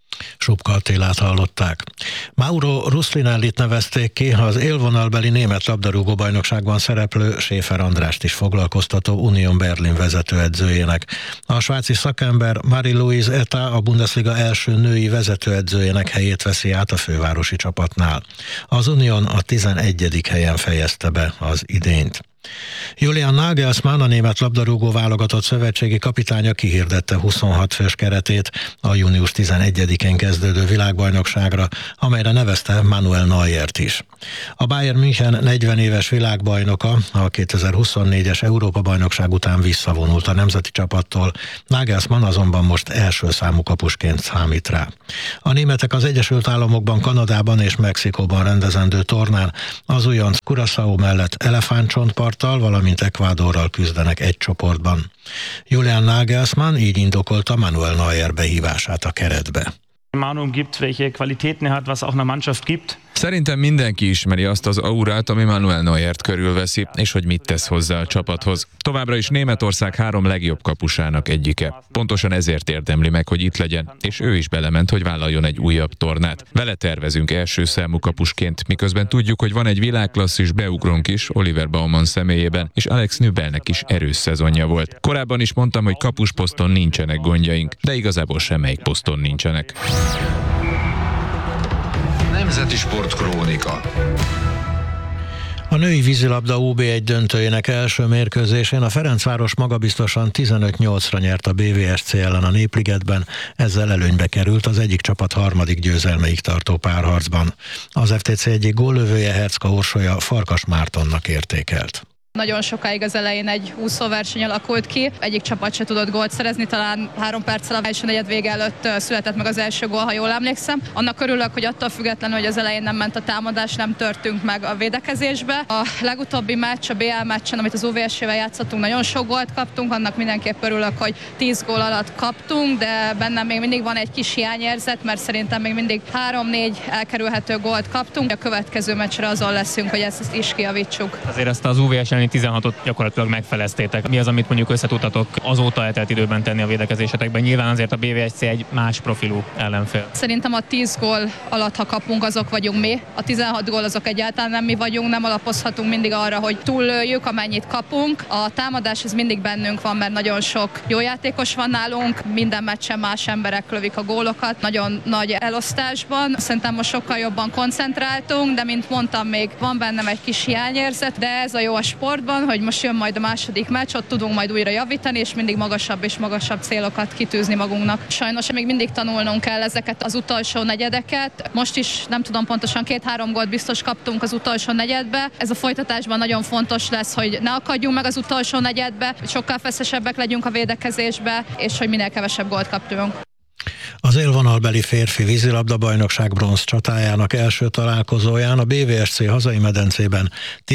Subka Attilát hallották. Mauro Ruslinellit nevezték ki, az élvonalbeli német labdarúgó-bajnokságban szereplő Schäfer Andrást is foglalkoztató Union Berlin vezetőedzőjének. A svájci szakember Marie-Louise Eta a Bundesliga első női vezetőedzőjének helyét veszi át a fővárosi csapatnál. Az Union a 11. helyen fejezte be az idényt. Julian Nagelsmann, a német labdarúgó válogatott szövetségi kapitánya kihirdette 26 fős keretét a június 11-én kezdődő világbajnokságra, amelyre nevezte Manuel Neuert is. A Bayern München 40 éves világbajnoka a 2024-es Európa-bajnokság után visszavonult a nemzeti csapattól, Nagelsmann azonban most első számú kapusként számít rá. A németek az Egyesült Államokban, Kanadában és Mexikóban rendezendő tornán az újonc Curaçao mellett elefántcsontparttal, valamint Ecuadorral küzdenek egy csoportban. Julian Nagelsmann így indokolta Manuel Neuer behívását a keretbe. Manu gibt, welche Qualitäten hat, was auch eine Mannschaft gibt. Szerintem mindenki ismeri azt az aurát, ami Manuel Neuert körülveszi, és hogy mit tesz hozzá a csapathoz. Továbbra is Németország 3 legjobb kapusának egyike. Pontosan ezért érdemli meg, hogy itt legyen, és ő is belement, hogy vállaljon egy újabb tornát. Vele tervezünk első számú kapusként, miközben tudjuk, hogy van egy világklasszis beugrónk is Oliver Baumann személyében, és Alex Nübelnek is erős szezonja volt. Korábban is mondtam, hogy kapusposzton nincsenek gondjaink, de igazából semmelyik poszton nincsenek. Nemzeti Sportkrónika. A női vízilabda UB1 döntőjének első mérkőzésén a Ferencváros magabiztosan 15-8-ra nyert a BVSC ellen a Népligetben, ezzel előnybe került az egyik csapat harmadik győzelmeig tartó párharcban. Az FTC egyik góllövője Hercka Orsolya Farkas Mártonnak értékelt. Nagyon sokáig az elején egy úszóverseny alakult ki, egyik csapat se tudott gólt szerezni, talán 3 perccel a első negyed vége előtt született meg az első gól, ha jól emlékszem. Annak örülök, hogy attól függetlenül, hogy az elején nem ment a támadás, nem törtünk meg a védekezésbe. A legutóbbi meccs, a BL meccsen, amit az UVS-vel játszottunk, nagyon sok gólt kaptunk, annak mindenképp örülök, hogy 10 gól alatt kaptunk, de bennem még mindig van egy kis hiányérzet, mert szerintem még mindig 3-4 elkerülhető gólt kaptunk. A következő meccsre azon leszünk, hogy ezt is kijavítsuk. Azért ezt az UVS 16-ot gyakorlatilag megfeleztétek. Mi az, amit mondjuk összetudtatok azóta eltelt időben tenni a védekezésetekben? Nyilván azért a BVSC egy más profilú ellenfél. Szerintem a 10 gól alatt, ha kapunk, azok vagyunk mi. A 16 gól azok egyáltalán nem mi vagyunk, nem alapozhatunk mindig arra, hogy túllőjük, amennyit kapunk. A támadás ez mindig bennünk van, mert nagyon sok jó játékos van nálunk, minden meccsen más emberek lövik a gólokat, nagyon nagy elosztásban. Szerintem most sokkal jobban koncentráltunk, de mint mondtam, még van bennem egy kis hiányérzet, de ez a jó a sportban, hogy most jön majd a második meccs, ott tudunk majd újra javítani, és mindig magasabb és magasabb célokat kitűzni magunknak. Sajnos még mindig tanulnunk kell ezeket az utolsó negyedeket. Most is nem tudom pontosan 2-3 gólt biztos kaptunk az utolsó negyedbe. Ez a folytatásban nagyon fontos lesz, hogy ne akadjunk meg az utolsó negyedbe, hogy sokkal feszesebbek legyünk a védekezésbe, és hogy minél kevesebb gólt kaptunk. Az élvonalbeli férfi vízilabda-bajnokság bronz csatájának első találkozóján a BVSC hazai medencében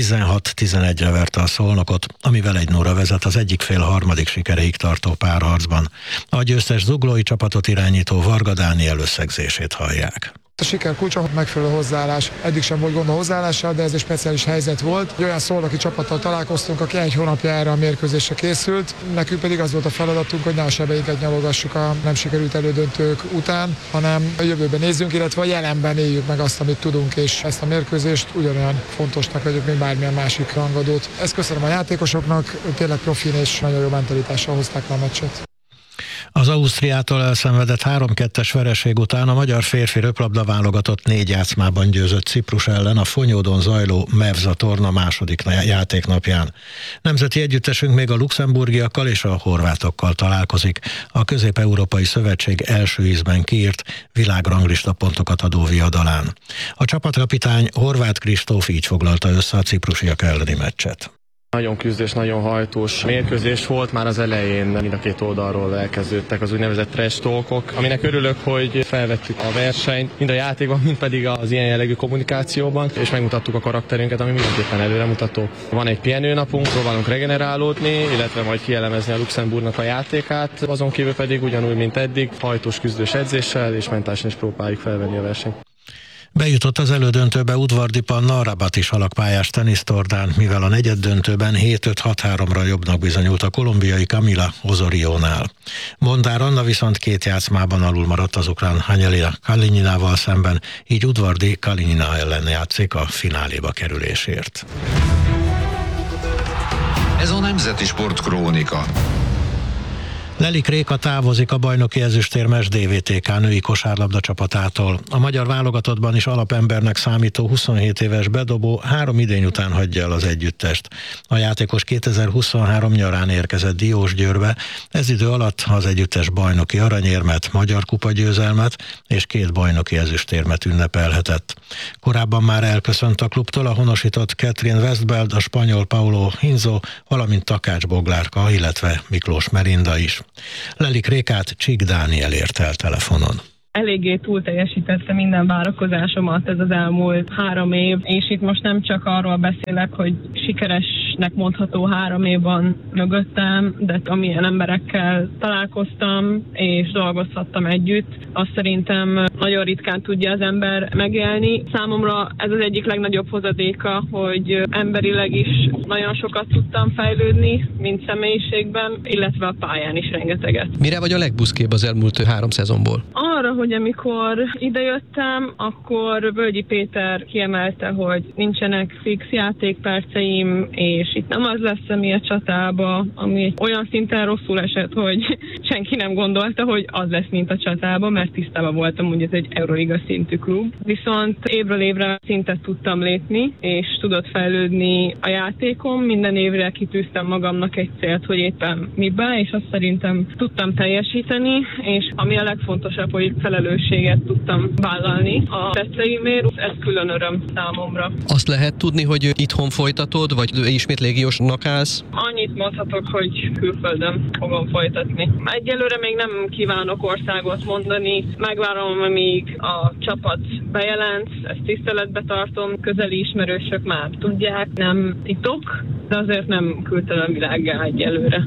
16-11-re verte a Szolnokot, amivel 1-0-ra vezet az egyik fél harmadik sikereig tartó párharcban. A győztes zuglói csapatot irányító Varga Dániel összegzését hallják. A siker kulcsa megfelelő hozzáállás. Eddig sem volt gond a hozzáállással, de ez egy speciális helyzet volt. Egy olyan szolnoki csapattal találkoztunk, aki 1 hónapja erre a mérkőzésre készült. Nekünk pedig az volt a feladatunk, hogy ne a sebeinket nyalogassuk a nem sikerült elődöntők után, hanem a jövőben nézzünk, illetve a jelenben éljük meg azt, amit tudunk, és ezt a mérkőzést ugyanolyan fontosnak vagyok, mint bármilyen másik rangadót. Ezt köszönöm a játékosoknak, tényleg profin és nagyon jó mentalitással hozták le a meccset. Az Ausztriától elszenvedett 3-2-es vereség után a magyar férfi röplabda válogatott 4 játszmában győzött Ciprus ellen a Fonyódon zajló Mevza torna második játéknapján. Nemzeti együttesünk még a luxemburgiakkal és a horvátokkal találkozik. A Közép-Európai Szövetség első ízben kiírt világranglista pontokat adó viadalán. A csapatkapitány Horváth Kristóf így foglalta össze a ciprusiak elleni meccset. Nagyon küzdős, nagyon hajtós mérkőzés volt, már az elején mind a két oldalról elkezdődtek az úgynevezett trash talkok, aminek örülök, hogy felvettük a versenyt, mind a játékban, mind pedig az ilyen jellegű kommunikációban, és megmutattuk a karakterünket, ami mindenképpen előremutató. Van egy pihenőnapunk, próbálunk regenerálódni, illetve majd kielemezni a Luxemburgnak a játékát, azon kívül pedig ugyanúgy, mint eddig, hajtós, küzdős edzéssel és mentálisan is próbáljuk felvenni a versenyt. Bejutott az elődöntőbe Udvardi Panna, a rabati salakpályás tenisztordán, mivel a negyeddöntőben 7-5-6-3-ra jobbnak bizonyult a kolumbiai Camila Osorionál. Bondár Anna viszont 2 játszmában alul maradt az ukrán Hanyelina Kalininával szemben, így Udvardi Kalinina ellen játszik a fináléba kerülésért. Ez a Nemzeti Sportkrónika. Lelik Réka távozik a bajnoki ezüstérmes DVTK női kosárlabda csapatától. A magyar válogatottban is alapembernek számító 27 éves bedobó 3 idény után hagyja el az együttest. A játékos 2023 nyarán érkezett Diósgyőrbe, ez idő alatt az együttes bajnoki aranyérmet, magyar kupa győzelmet és 2 bajnoki ezüstérmet ünnepelhetett. Korábban már elköszönt a klubtól a honosított Catherine Westbeld, a spanyol Paulo Hinzo, valamint Takács Boglárka, illetve Miklós Merinda is. Lelik Rékát Csík Dániel ért el telefonon. Eléggé túl teljesítette minden várakozásomat ez az elmúlt 3 év, és itt most nem csak arról beszélek, hogy sikeresnek mondható 3 év van mögöttem, de amilyen emberekkel találkoztam és dolgozhattam együtt, azt szerintem nagyon ritkán tudja az ember megélni. Számomra ez az egyik legnagyobb hozadéka, hogy emberileg is nagyon sokat tudtam fejlődni, mint személyiségben, illetve a pályán is rengeteget. Mire vagy a legbuszkébb az elmúlt 3 szezonból? Arra, hogy amikor idejöttem, akkor Völgyi Péter kiemelte, hogy nincsenek fix játékperceim, és itt nem az lesz, ami a csatába, ami olyan szinten rosszul esett, hogy senki nem gondolta, hogy az lesz, mint a csatába, mert tisztában voltam, hogy ez egy Euroliga szintű klub. Viszont évről évre szintet tudtam lépni, és tudott fejlődni a játékom. Minden évre kitűztem magamnak egy célt, hogy éppen miben, és azt szerintem tudtam teljesíteni, és ami a legfontosabb, hogy felelősséget tudtam vállalni a tetteimért, ez külön öröm számomra. Azt lehet tudni, hogy itthon folytatod, vagy ismét légiósnak állsz? Annyit mondhatok, hogy külföldön fogom folytatni. Egyelőre még nem kívánok országot mondani, megvárom, amíg a csapat bejelent, ezt tiszteletbe tartom, közeli ismerősök már tudják, nem titok, de azért nem küldtem a világgá egyelőre.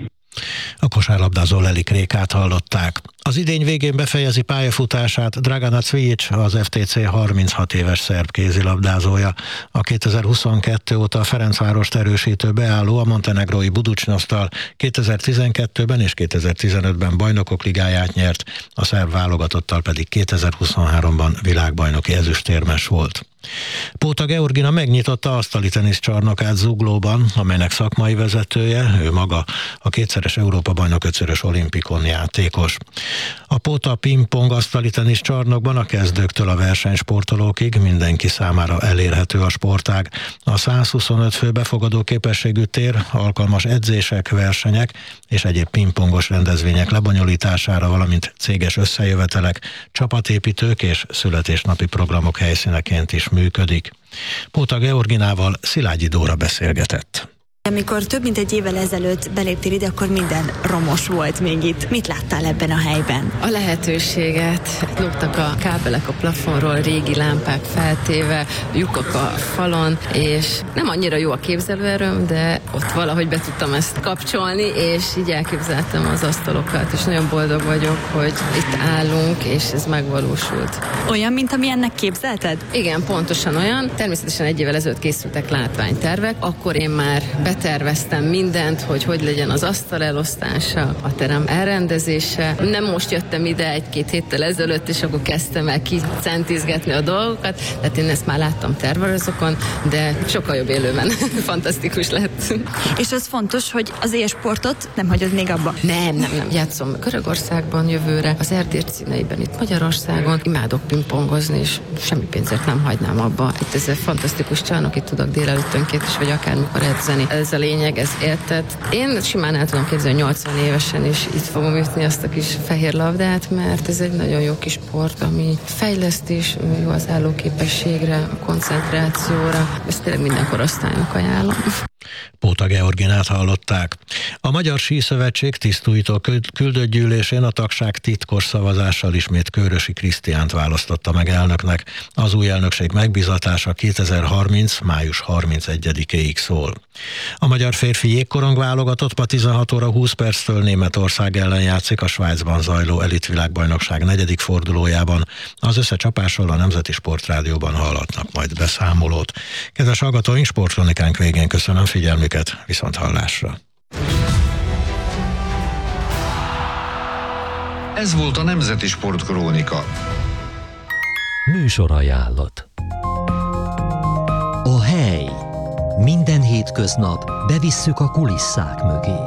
A kosárlabdázó Lelik Rékát hallották. Az idény végén befejezi pályafutását Dragana Cvijic, az FTC 36 éves szerb kézilabdázója. A 2022 óta a Ferencvárost erősítő beálló a montenegrói Budućnosztal 2012-ben és 2015-ben bajnokok ligáját nyert, a szerb válogatottal pedig 2023-ban világbajnoki ezüstérmes volt. Póta Georgina megnyitotta asztali teniszcsarnokát Zuglóban, amelynek szakmai vezetője, ő maga a 2-szeres Európa-bajnok, 5-szörös olimpikon játékos. A Póta pingpong asztali teniszcsarnokban a kezdőktől a versenysportolókig mindenki számára elérhető a sportág. A 125 fő befogadó képességű tér alkalmas edzések, versenyek és egyéb pingpongos rendezvények lebonyolítására, valamint céges összejövetelek, csapatépítők és születésnapi programok helyszíneként is működik. Póta Georginával Szilágyi Dóra beszélgetett. Amikor több mint egy évvel ezelőtt beléptél ide, akkor minden romos volt még itt. Mit láttál ebben a helyben? A lehetőséget. Lógtak a kábelek a plafonról, régi lámpák feltéve, lyukak a falon, és nem annyira jó a képzelőerőm, de ott valahogy be tudtam ezt kapcsolni, és így elképzeltem az asztalokat, és nagyon boldog vagyok, hogy itt állunk, és ez megvalósult. Olyan, mint amilyennek képzelted? Igen, pontosan olyan. Természetesen egy évvel ezelőtt készültek látványtervek, akkor én már beterveztem mindent, hogy legyen az asztal elosztása, a terem elrendezése. Nem most jöttem ide 1-2 héttel ezelőtt, és akkor kezdtem el kicentizgetni a dolgokat, tehát én ezt már láttam tervezőkon, de sokkal jobb élőben. Fantasztikus lett. És az fontos, hogy az e-sportot nem hagyod még abba? Nem. Játszom Görögországban jövőre, az Erdély színeiben itt Magyarországon. Imádok pingpongozni, és semmi pénzért nem hagynám abba. Itt ez egy fantasztikus csarnok, itt tudok délelőttönként is, vagy akármikor edzeni. Ez a lényeg, ez érted. Én simán el tudom képzelni, 80 évesen is itt fogom ütni azt a kis fehér labdát, mert ez egy nagyon jó kis sport, ami fejlesztés, jó az állóképességre, a koncentrációra. Ezt tényleg minden korosztálynak ajánlom. Póta Georginát hallották. A Magyar Síszövetség tisztújtó küldött gyűlésén a tagság titkos szavazással ismét Kőrösi Krisztiánt választotta meg elnöknek. Az új elnökség megbizatása 2030. május 31-éig szól. A magyar férfi jégkorong válogatott ma 16 óra 20 perctől Németország ellen játszik a Svájcban zajló elitvilágbajnokság 4. fordulójában. Az összecsapásról a Nemzeti Sportrádióban hallhatnak majd beszámolót. Kedves hallgatóink, sportkronikánk végén köszönöm figyelmüket, viszont hallásra. Ez volt a Nemzeti Sportkrónika. Műsorajánlat. A hely. Minden hétköznap bevisszük a kulisszák mögé.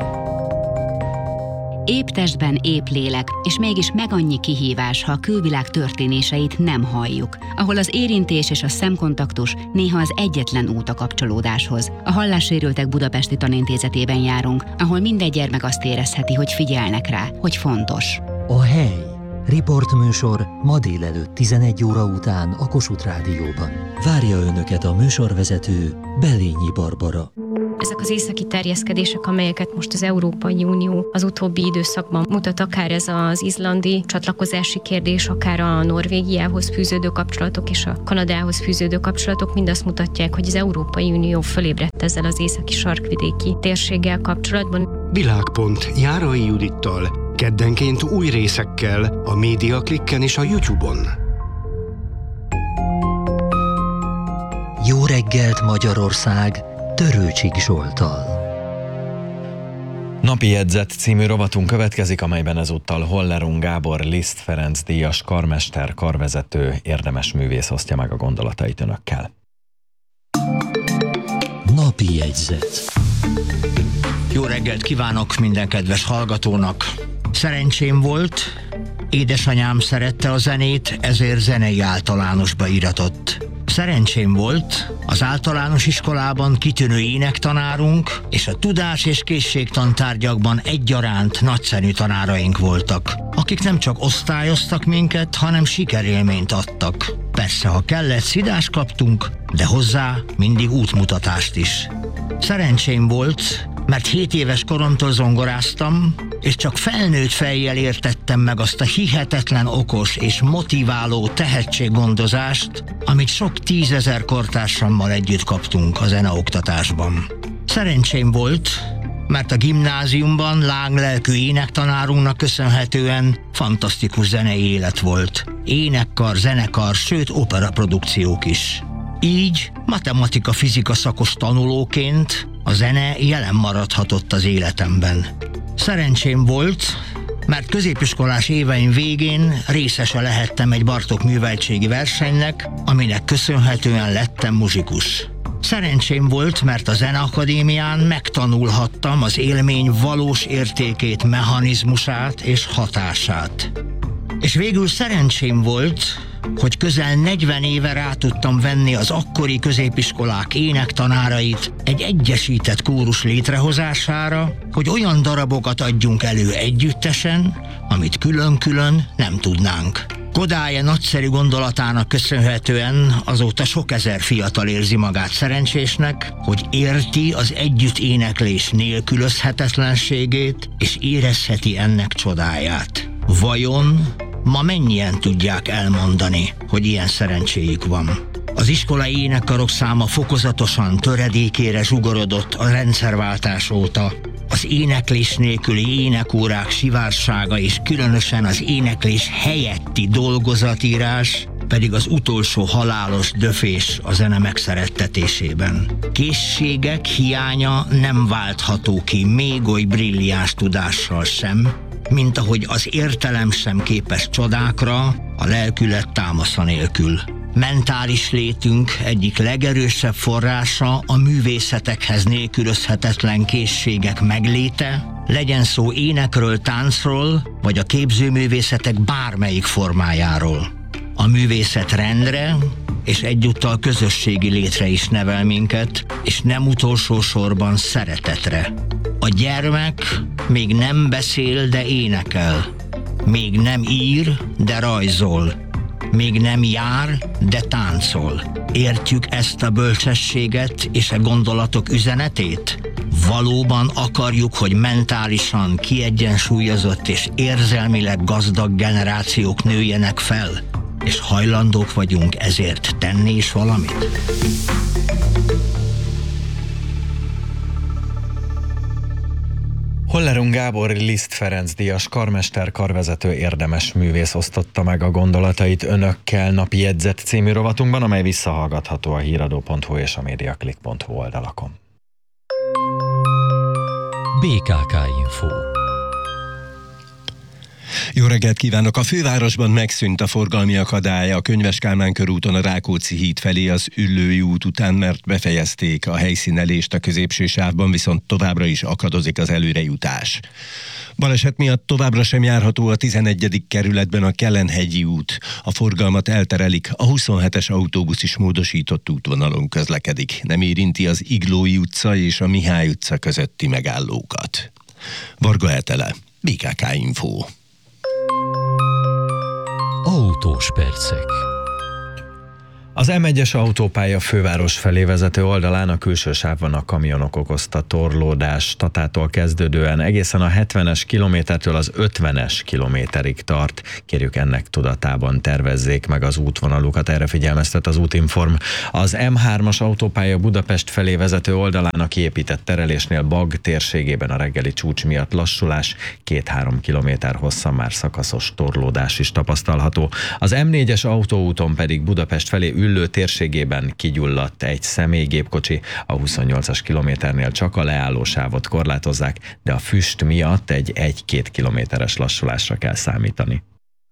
Épp testben, épp lélek, és mégis meg annyi kihívás, ha a külvilág történéseit nem halljuk, ahol az érintés és a szemkontaktus néha az egyetlen út a kapcsolódáshoz. A Hallássérültek Budapesti Tanintézetében járunk, ahol minden gyermek azt érezheti, hogy figyelnek rá, hogy fontos. A hely. Riportműsor ma délelőtt 11 óra után a Kossuth Rádióban. Várja Önöket a műsorvezető, Belényi Barbara. Ezek az északi terjeszkedések, amelyeket most az Európai Unió az utóbbi időszakban mutat, akár ez az izlandi csatlakozási kérdés, akár a Norvégiához fűződő kapcsolatok és a Kanadához fűződő kapcsolatok, mind azt mutatják, hogy az Európai Unió fölébredt ezzel az északi sarkvidéki térséggel kapcsolatban. Világpont Járai Judittal, keddenként új részekkel a Médiaklikken és a YouTube-on. Jó reggelt Magyarország! Törőcsik Zsolttal. Napi jegyzet című rovatunk következik, amelyben ezúttal Hollerung Gábor Liszt Ferenc díjas karmester, karvezető, érdemes művész osztja meg a gondolatait önökkel. Napi jegyzet. Jó reggelt kívánok minden kedves hallgatónak! Szerencsém volt, édesanyám szerette a zenét, ezért zenei általánosba íratott. Szerencsém volt, az általános iskolában kitűnő énektanárunk, és a tudás- és készségtantárgyakban egyaránt nagyszerű tanáraink voltak, akik nem csak osztályoztak minket, hanem sikerélményt adtak. Persze, ha kellett, szidást kaptunk, de hozzá mindig útmutatást is. Szerencsém volt, mert 7 éves koromtól zongoráztam, és csak felnőtt fejjel értettem meg azt a hihetetlen okos és motiváló tehetséggondozást, amit sok 10 000 kortársammal együtt kaptunk a zeneoktatásban. Szerencsém volt, mert a gimnáziumban lánglelkű énektanárunknak köszönhetően fantasztikus zenei élet volt. Énekkar, zenekar, sőt operaprodukciók is. Így matematika-fizika szakos tanulóként a zene jelen maradhatott az életemben. Szerencsém volt, mert középiskolás éveim végén részese lehettem egy Bartók műveltségi versenynek, aminek köszönhetően lettem muzsikus. Szerencsém volt, mert a Zeneakadémián megtanulhattam az élmény valós értékét, mechanizmusát és hatását. És végül szerencsém volt, hogy közel 40 éve rá tudtam venni az akkori középiskolák énektanárait egy egyesített kórus létrehozására, hogy olyan darabokat adjunk elő együttesen, amit külön-külön nem tudnánk. Kodály nagyszerű gondolatának köszönhetően azóta sok ezer fiatal érzi magát szerencsésnek, hogy érti az együtt éneklés nélkülözhetetlenségét, és érezheti ennek csodáját. Vajon ma mennyien tudják elmondani, hogy ilyen szerencséjük van? Az iskolai énekkarok száma fokozatosan töredékére zsugorodott a rendszerváltás óta. Az éneklés nélküli énekórák sivársága és különösen az éneklés helyetti dolgozatírás pedig az utolsó halálos döfés a zene megszerettetésében. Készségek hiánya nem váltható ki még oly brilliáns tudással sem, mint ahogy az értelem sem képes csodákra a lelkület támasza nélkül. Mentális létünk egyik legerősebb forrása a művészetekhez nélkülözhetetlen készségek megléte, legyen szó énekről, táncról, vagy a képzőművészetek bármelyik formájáról. A művészet rendre és egyúttal közösségi létre is nevel minket, és nem utolsó sorban szeretetre. A gyermek még nem beszél, de énekel. Még nem ír, de rajzol. még nem jár, de táncol. Értjük ezt a bölcsességet és a gondolatok üzenetét? Valóban akarjuk, hogy mentálisan kiegyensúlyozott és érzelmileg gazdag generációk nőjenek fel? És hajlandók vagyunk ezért tenni is valamit? Hollerung Gábor Liszt Ferenc díjas karmester, karvezető, érdemes művész osztotta meg a gondolatait önökkel napi jegyzet című rovatunkban, amely visszahallgatható a híradó.hu és a mediaclick.hu oldalakon. BKK Info. Jó reggelt kívánok! A fővárosban megszűnt a forgalmi akadály a Könyves Kálmán körúton a Rákóczi híd felé az Üllői út után, mert befejezték a helyszínelést a középső sávban, viszont továbbra is akadozik az előrejutás. Baleset miatt továbbra sem járható a 11. kerületben a Kellenhegyi út. A forgalmat elterelik, a 27-es autóbusz is módosított útvonalon közlekedik. Nem érinti az Iglói utca és a Mihály utca közötti megállókat. Varga Etele, BKK Info. Autós percek. Az M1-es autópálya főváros felé vezető oldalán a külső sávban a kamionok okozta torlódás Tatától kezdődően egészen a 70-es kilométertől az 50-es kilométerig tart. Kérjük, ennek tudatában tervezzék meg az útvonalukat, erre figyelmeztet az Útinform. Az M3-as autópálya Budapest felé vezető oldalán a kiépített terelésnél Bagh térségében a reggeli csúcs miatt lassulás, 2-3 kilométer hosszan már szakaszos torlódás is tapasztalható. Az M4-es autóúton pedig Budapest felé Üllő térségében kigyulladt egy személygépkocsi, a 28-as kilométernél csak a leállósávot korlátozzák, de a füst miatt egy 1-2 kilométeres lassulásra kell számítani.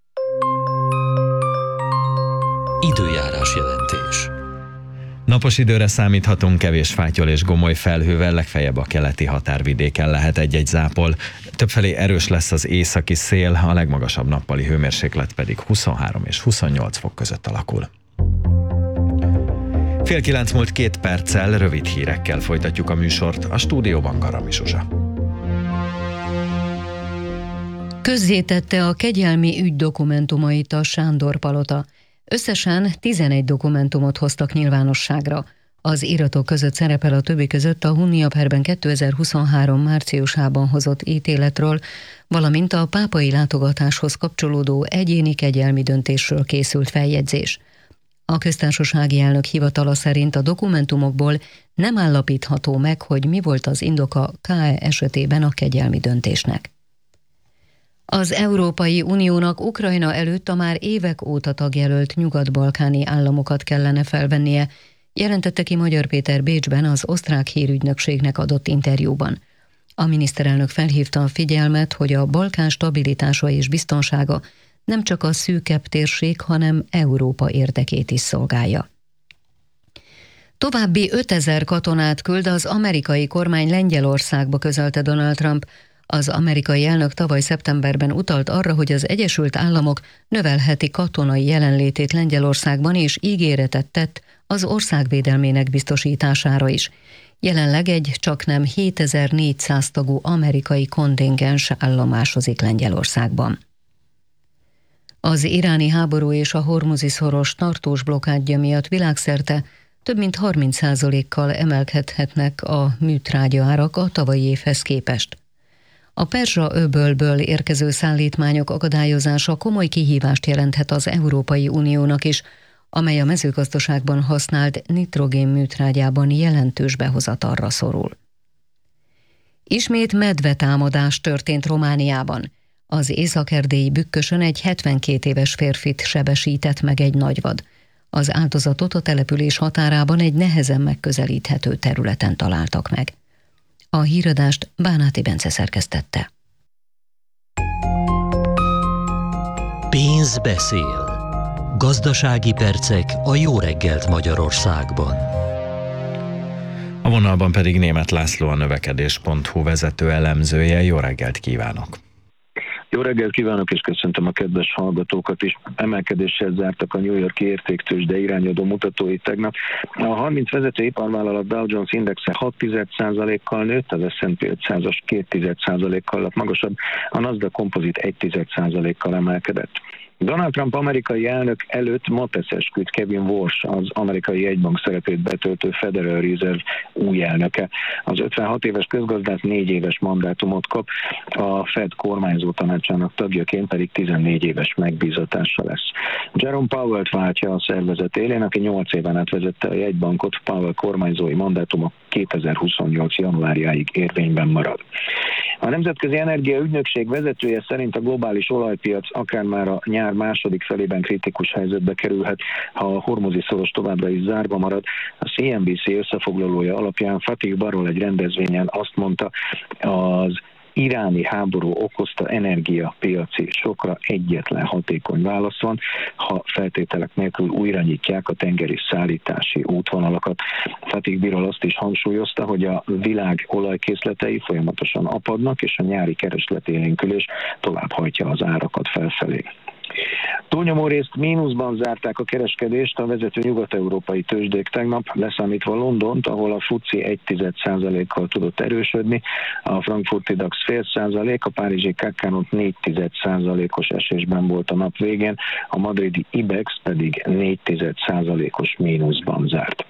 Időjárás jelentés. Napos időre számíthatunk, kevés fátyol és gomoly felhővel, legfeljebb a keleti határvidéken lehet egy-egy zápol. Többfelé erős lesz az északi szél, a legmagasabb nappali hőmérséklet pedig 23 és 28 fok között alakul. 8:30 múlt 2 perccel, rövid hírekkel folytatjuk a műsort, a stúdióban Garami Zsuzsa. Közzétette a kegyelmi ügy dokumentumait a Sándor-palota. Összesen 11 dokumentumot hoztak nyilvánosságra. Az iratok között szerepel a többi között a Hunnia perben 2023 márciusában hozott ítéletről, valamint a pápai látogatáshoz kapcsolódó egyéni kegyelmi döntésről készült feljegyzés. A köztársasági elnök hivatala szerint a dokumentumokból nem állapítható meg, hogy mi volt az indoka KE esetében a kegyelmi döntésnek. Az Európai Uniónak Ukrajna előtt a már évek óta tagjelölt nyugat-balkáni államokat kellene felvennie, jelentette ki Magyar Péter Bécsben az osztrák hírügynökségnek adott interjúban. A miniszterelnök felhívta a figyelmet, hogy a Balkán stabilitása és biztonsága nem csak a szűkebb térség, hanem Európa érdekét is szolgálja. További 5000 katonát küld az amerikai kormány Lengyelországba, közölte Donald Trump. Az amerikai elnök tavaly szeptemberben utalt arra, hogy az Egyesült Államok növelheti katonai jelenlétét Lengyelországban, és ígéretet tett az ország védelmének biztosítására is. Jelenleg egy csaknem 7400 tagú amerikai kontingens állomásozik Lengyelországban. Az iráni háború és a Hormuzi-szoros tartós blokkádja miatt világszerte több mint 30%-kal emelkedhetnek a műtrágyaárak a tavalyi évhez képest. A Perzsa-öbölből érkező szállítmányok akadályozása komoly kihívást jelenthet az Európai Uniónak is, amely a mezőgazdaságban használt nitrogén műtrágyában jelentős behozatalra szorul. Ismét medvetámadás történt Romániában. Az észak-erdélyi Bükkösön egy 72 éves férfit sebesített meg egy nagyvad. Az áldozatot a település határában egy nehezen megközelíthető területen találtak meg. A híradást Bánáti Bence szerkesztette. Pénz beszél. Gazdasági percek a Jó reggelt Magyarországban. A vonalban pedig Németh László, a növekedés.hu vezető elemzője. Jó reggelt kívánok! Jó reggelt kívánok, és köszöntöm a kedves hallgatókat is. Emelkedéssel zártak a New York-i értéktőzsde irányadó mutatói tegnap. A 30 vezető iparvállalat Dow Jones indexe 6%-kal nőtt, az S&P 500-as 2%-kal lett magasabb, a Nasdaq Composite 1%-kal emelkedett. Donald Trump amerikai elnök előtt ma tesz esküt Kevin Warsh, az amerikai jegybank szerepét betöltő Federal Reserve új elnöke. Az 56 éves közgazdász 4 éves mandátumot kap, a Fed kormányzó tanácsának tagjaként pedig 14 éves megbízatása lesz. Jerome Powell-t váltja a szervezet élén, aki 8 éven át vezette a jegybankot. Powell kormányzói mandátuma 2028. januárjáig érvényben marad. A Nemzetközi Energiaügynökség vezetője szerint a globális olajpiac akár már a nyár második felében kritikus helyzetbe kerülhet, ha a hormuzi szoros továbbra is zárva marad. A CNBC összefoglalója alapján Fatih Birol egy rendezvényen azt mondta, az iráni háború okozta energiapiaci sokra egyetlen hatékony válasz van, ha feltételek nélkül újra nyitják a tengeri szállítási útvonalakat. Fatih Birol azt is hangsúlyozta, hogy a világ olajkészletei folyamatosan apadnak, és a nyári keresletélénkülés tovább hajtja az árakat felfelé. Túlnyomó részt mínuszban zárták a kereskedést a vezető nyugat-európai tőzsdék tegnap, leszámítva Londont, ahol a FTSE 1,1%-kal tudott erősödni, a frankfurti DAX 0,5%, a párizsi CAC 4,1%-os esésben volt a nap végén, a madridi IBEX pedig 4,1%-os mínuszban zárt.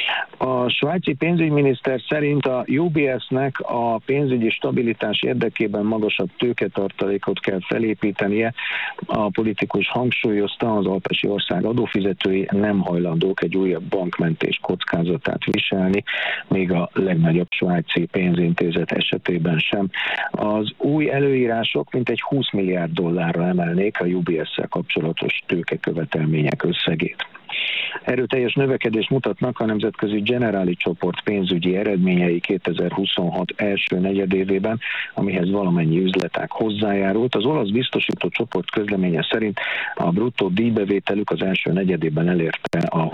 A svájci pénzügyminiszter szerint a UBS-nek a pénzügyi stabilitás érdekében magasabb tőketartalékot kell felépítenie. A politikus hangsúlyozta, az alpesi ország adófizetői nem hajlandók egy újabb bankmentés kockázatát viselni, még a legnagyobb svájci pénzintézet esetében sem. Az új előírások mintegy 20 milliárd dollárra emelnék a UBS-szel kapcsolatos tőkekövetelmények összegét. Erőteljes növekedést mutatnak a nemzetközi Generali csoport pénzügyi eredményei 2026 első negyedévében, amihez valamennyi üzletág hozzájárult. Az olasz biztosító csoport közleménye szerint a bruttó díjbevételük az első negyedében elérte a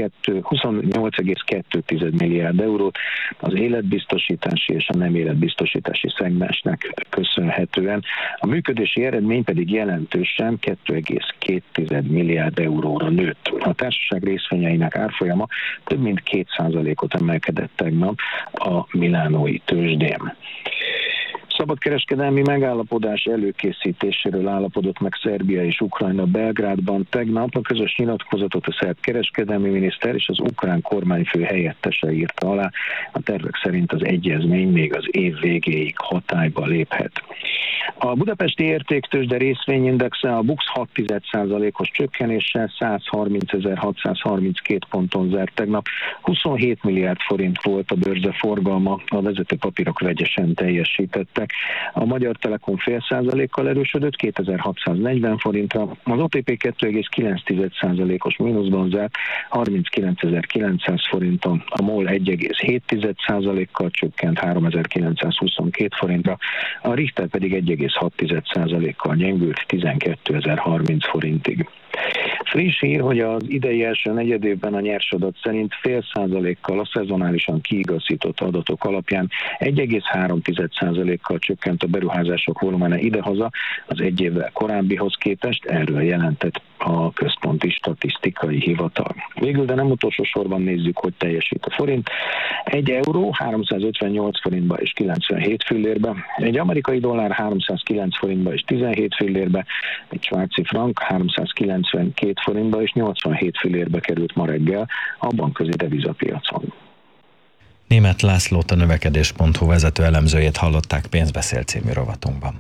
28,2 milliárd eurót, az életbiztosítási és a nem életbiztosítási szegmensnek köszönhetően. A működési eredmény pedig jelentősen 2,2 milliárd euróra nőtt. A társaság részvényeinek árfolyama több mint 2%-ot emelkedett tegnap a milánói tőzsdén. Szabadkereskedelmi megállapodás előkészítéséről állapodott meg Szerbia és Ukrajna Belgrádban tegnap. A közös nyilatkozatot a szerb kereskedelmi miniszter és az ukrán kormányfő helyettese írta alá. A tervek szerint az egyezmény még az év végéig hatályba léphet. A budapesti értéktőzsde részvényindexe a BUX 6,1%-os csökkenéssel 130.632 ponton zárt tegnap. 27 milliárd forint volt a bőrze forgalma, a vezető papírok vegyesen teljesítettek. A Magyar Telekom 0,5%-kal erősödött 2640 forintra, az OTP 2,9%-os mínuszban zárt 39.900 forinton, a MOL 1,7%-kal csökkent 3922 forintra, a Richter pedig 1,6%-kal gyengült 12.030 forintig. Friss hír, hogy az idei első negyedévben a nyersadat szerint 0,5%-kal a szezonálisan kiigazított adatok alapján 1,3%-kal csökkent a beruházások volumene idehaza az egy évvel korábbihoz képest, erről jelentett a Központi Statisztikai Hivatal. Végül, de nem utolsó sorban nézzük, hogy teljesít a forint. 1 euró 358 forintba és 97 fillérbe, egy amerikai dollár 309 forintba és 17 fillérbe, egy svájci frank 392 forintba és 87 fillérbe került ma reggel a bankközi devizapiacon. Németh Lászlót, a növekedés.hu vezető elemzőjét hallották Pénzbeszél című rovatunkban.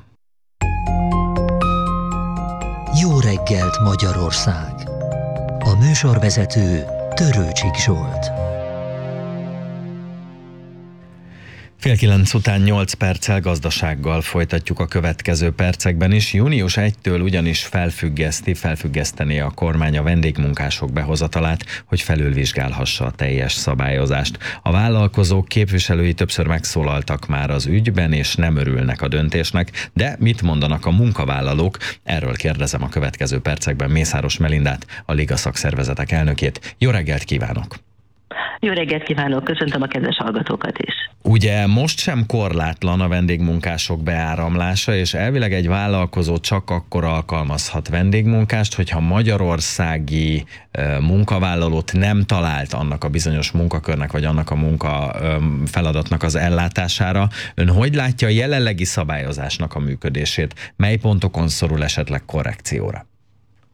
Jó reggelt Magyarország! A műsorvezető Törőcsik Zsolt. 8:30 után 8 perccel gazdasággal folytatjuk a következő percekben is. Június 1-től ugyanis felfüggeszteni a kormány a vendégmunkások behozatalát, hogy felülvizsgálhassa a teljes szabályozást. A vállalkozók képviselői többször megszólaltak már az ügyben, és nem örülnek a döntésnek, de mit mondanak a munkavállalók? Erről kérdezem a következő percekben Mészáros Melindát, a Liga szakszervezetek elnökét. Jó reggelt kívánok! Jó reggelt kívánok, köszöntöm a kedves hallgatókat is. Ugye most sem korlátlan a vendégmunkások beáramlása, és elvileg egy vállalkozó csak akkor alkalmazhat vendégmunkást, hogyha magyarországi munkavállalót nem talált annak a bizonyos munkakörnek, vagy annak a munkafeladatnak az ellátására. Ön hogy látja a jelenlegi szabályozásnak a működését? Mely pontokon szorul esetleg korrekcióra?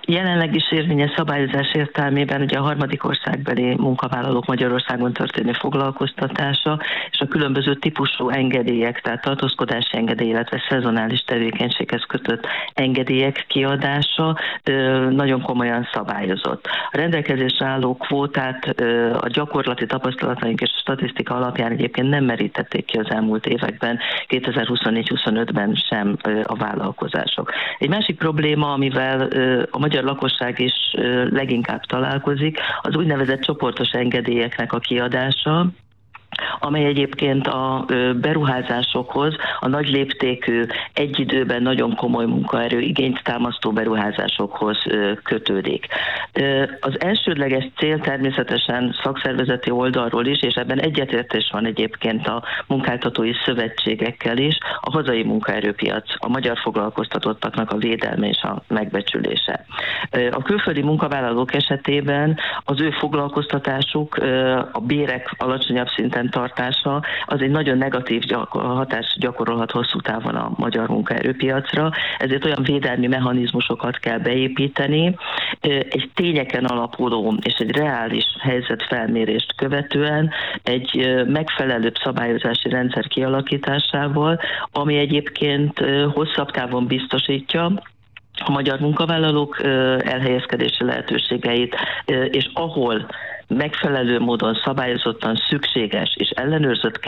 jelenleg is érvényes szabályozás értelmében ugye a harmadik országbeli munkavállalók Magyarországon történő foglalkoztatása és a különböző típusú engedélyek, tehát tartózkodási engedély, illetve szezonális tevékenységhez kötött engedélyek kiadása nagyon komolyan szabályozott. A rendelkezésre álló kvótát a gyakorlati tapasztalataink és a statisztika alapján egyébként nem merítették ki az elmúlt években, 2024-25-ben sem a vállalkozások. Egy másik probléma, amivel a magyar lakosság is leginkább találkozik, az úgynevezett csoportos engedélyeknek a kiadása, amely egyébként a beruházásokhoz, a nagy léptékű, egy időben nagyon komoly munkaerő igényt támasztó beruházásokhoz kötődik. Az elsődleges cél természetesen szakszervezeti oldalról is, és ebben egyetértés van egyébként a munkáltatói szövetségekkel is, a hazai munkaerőpiac, a magyar foglalkoztatottaknak a védelme és a megbecsülése. A külföldi munkavállalók esetében az ő foglalkoztatásuk, a bérek alacsonyabb szinten tartása, az egy nagyon negatív hatást gyakorolhat hosszú távon a magyar munkaerőpiacra, ezért olyan védelmi mechanizmusokat kell beépíteni, egy tényeken alapuló és egy reális helyzetfelmérést követően egy megfelelőbb szabályozási rendszer kialakításával, ami egyébként hosszabb távon biztosítja a magyar munkavállalók elhelyezkedési lehetőségeit, és ahol megfelelő módon szabályozottan szükséges és ellenőrzött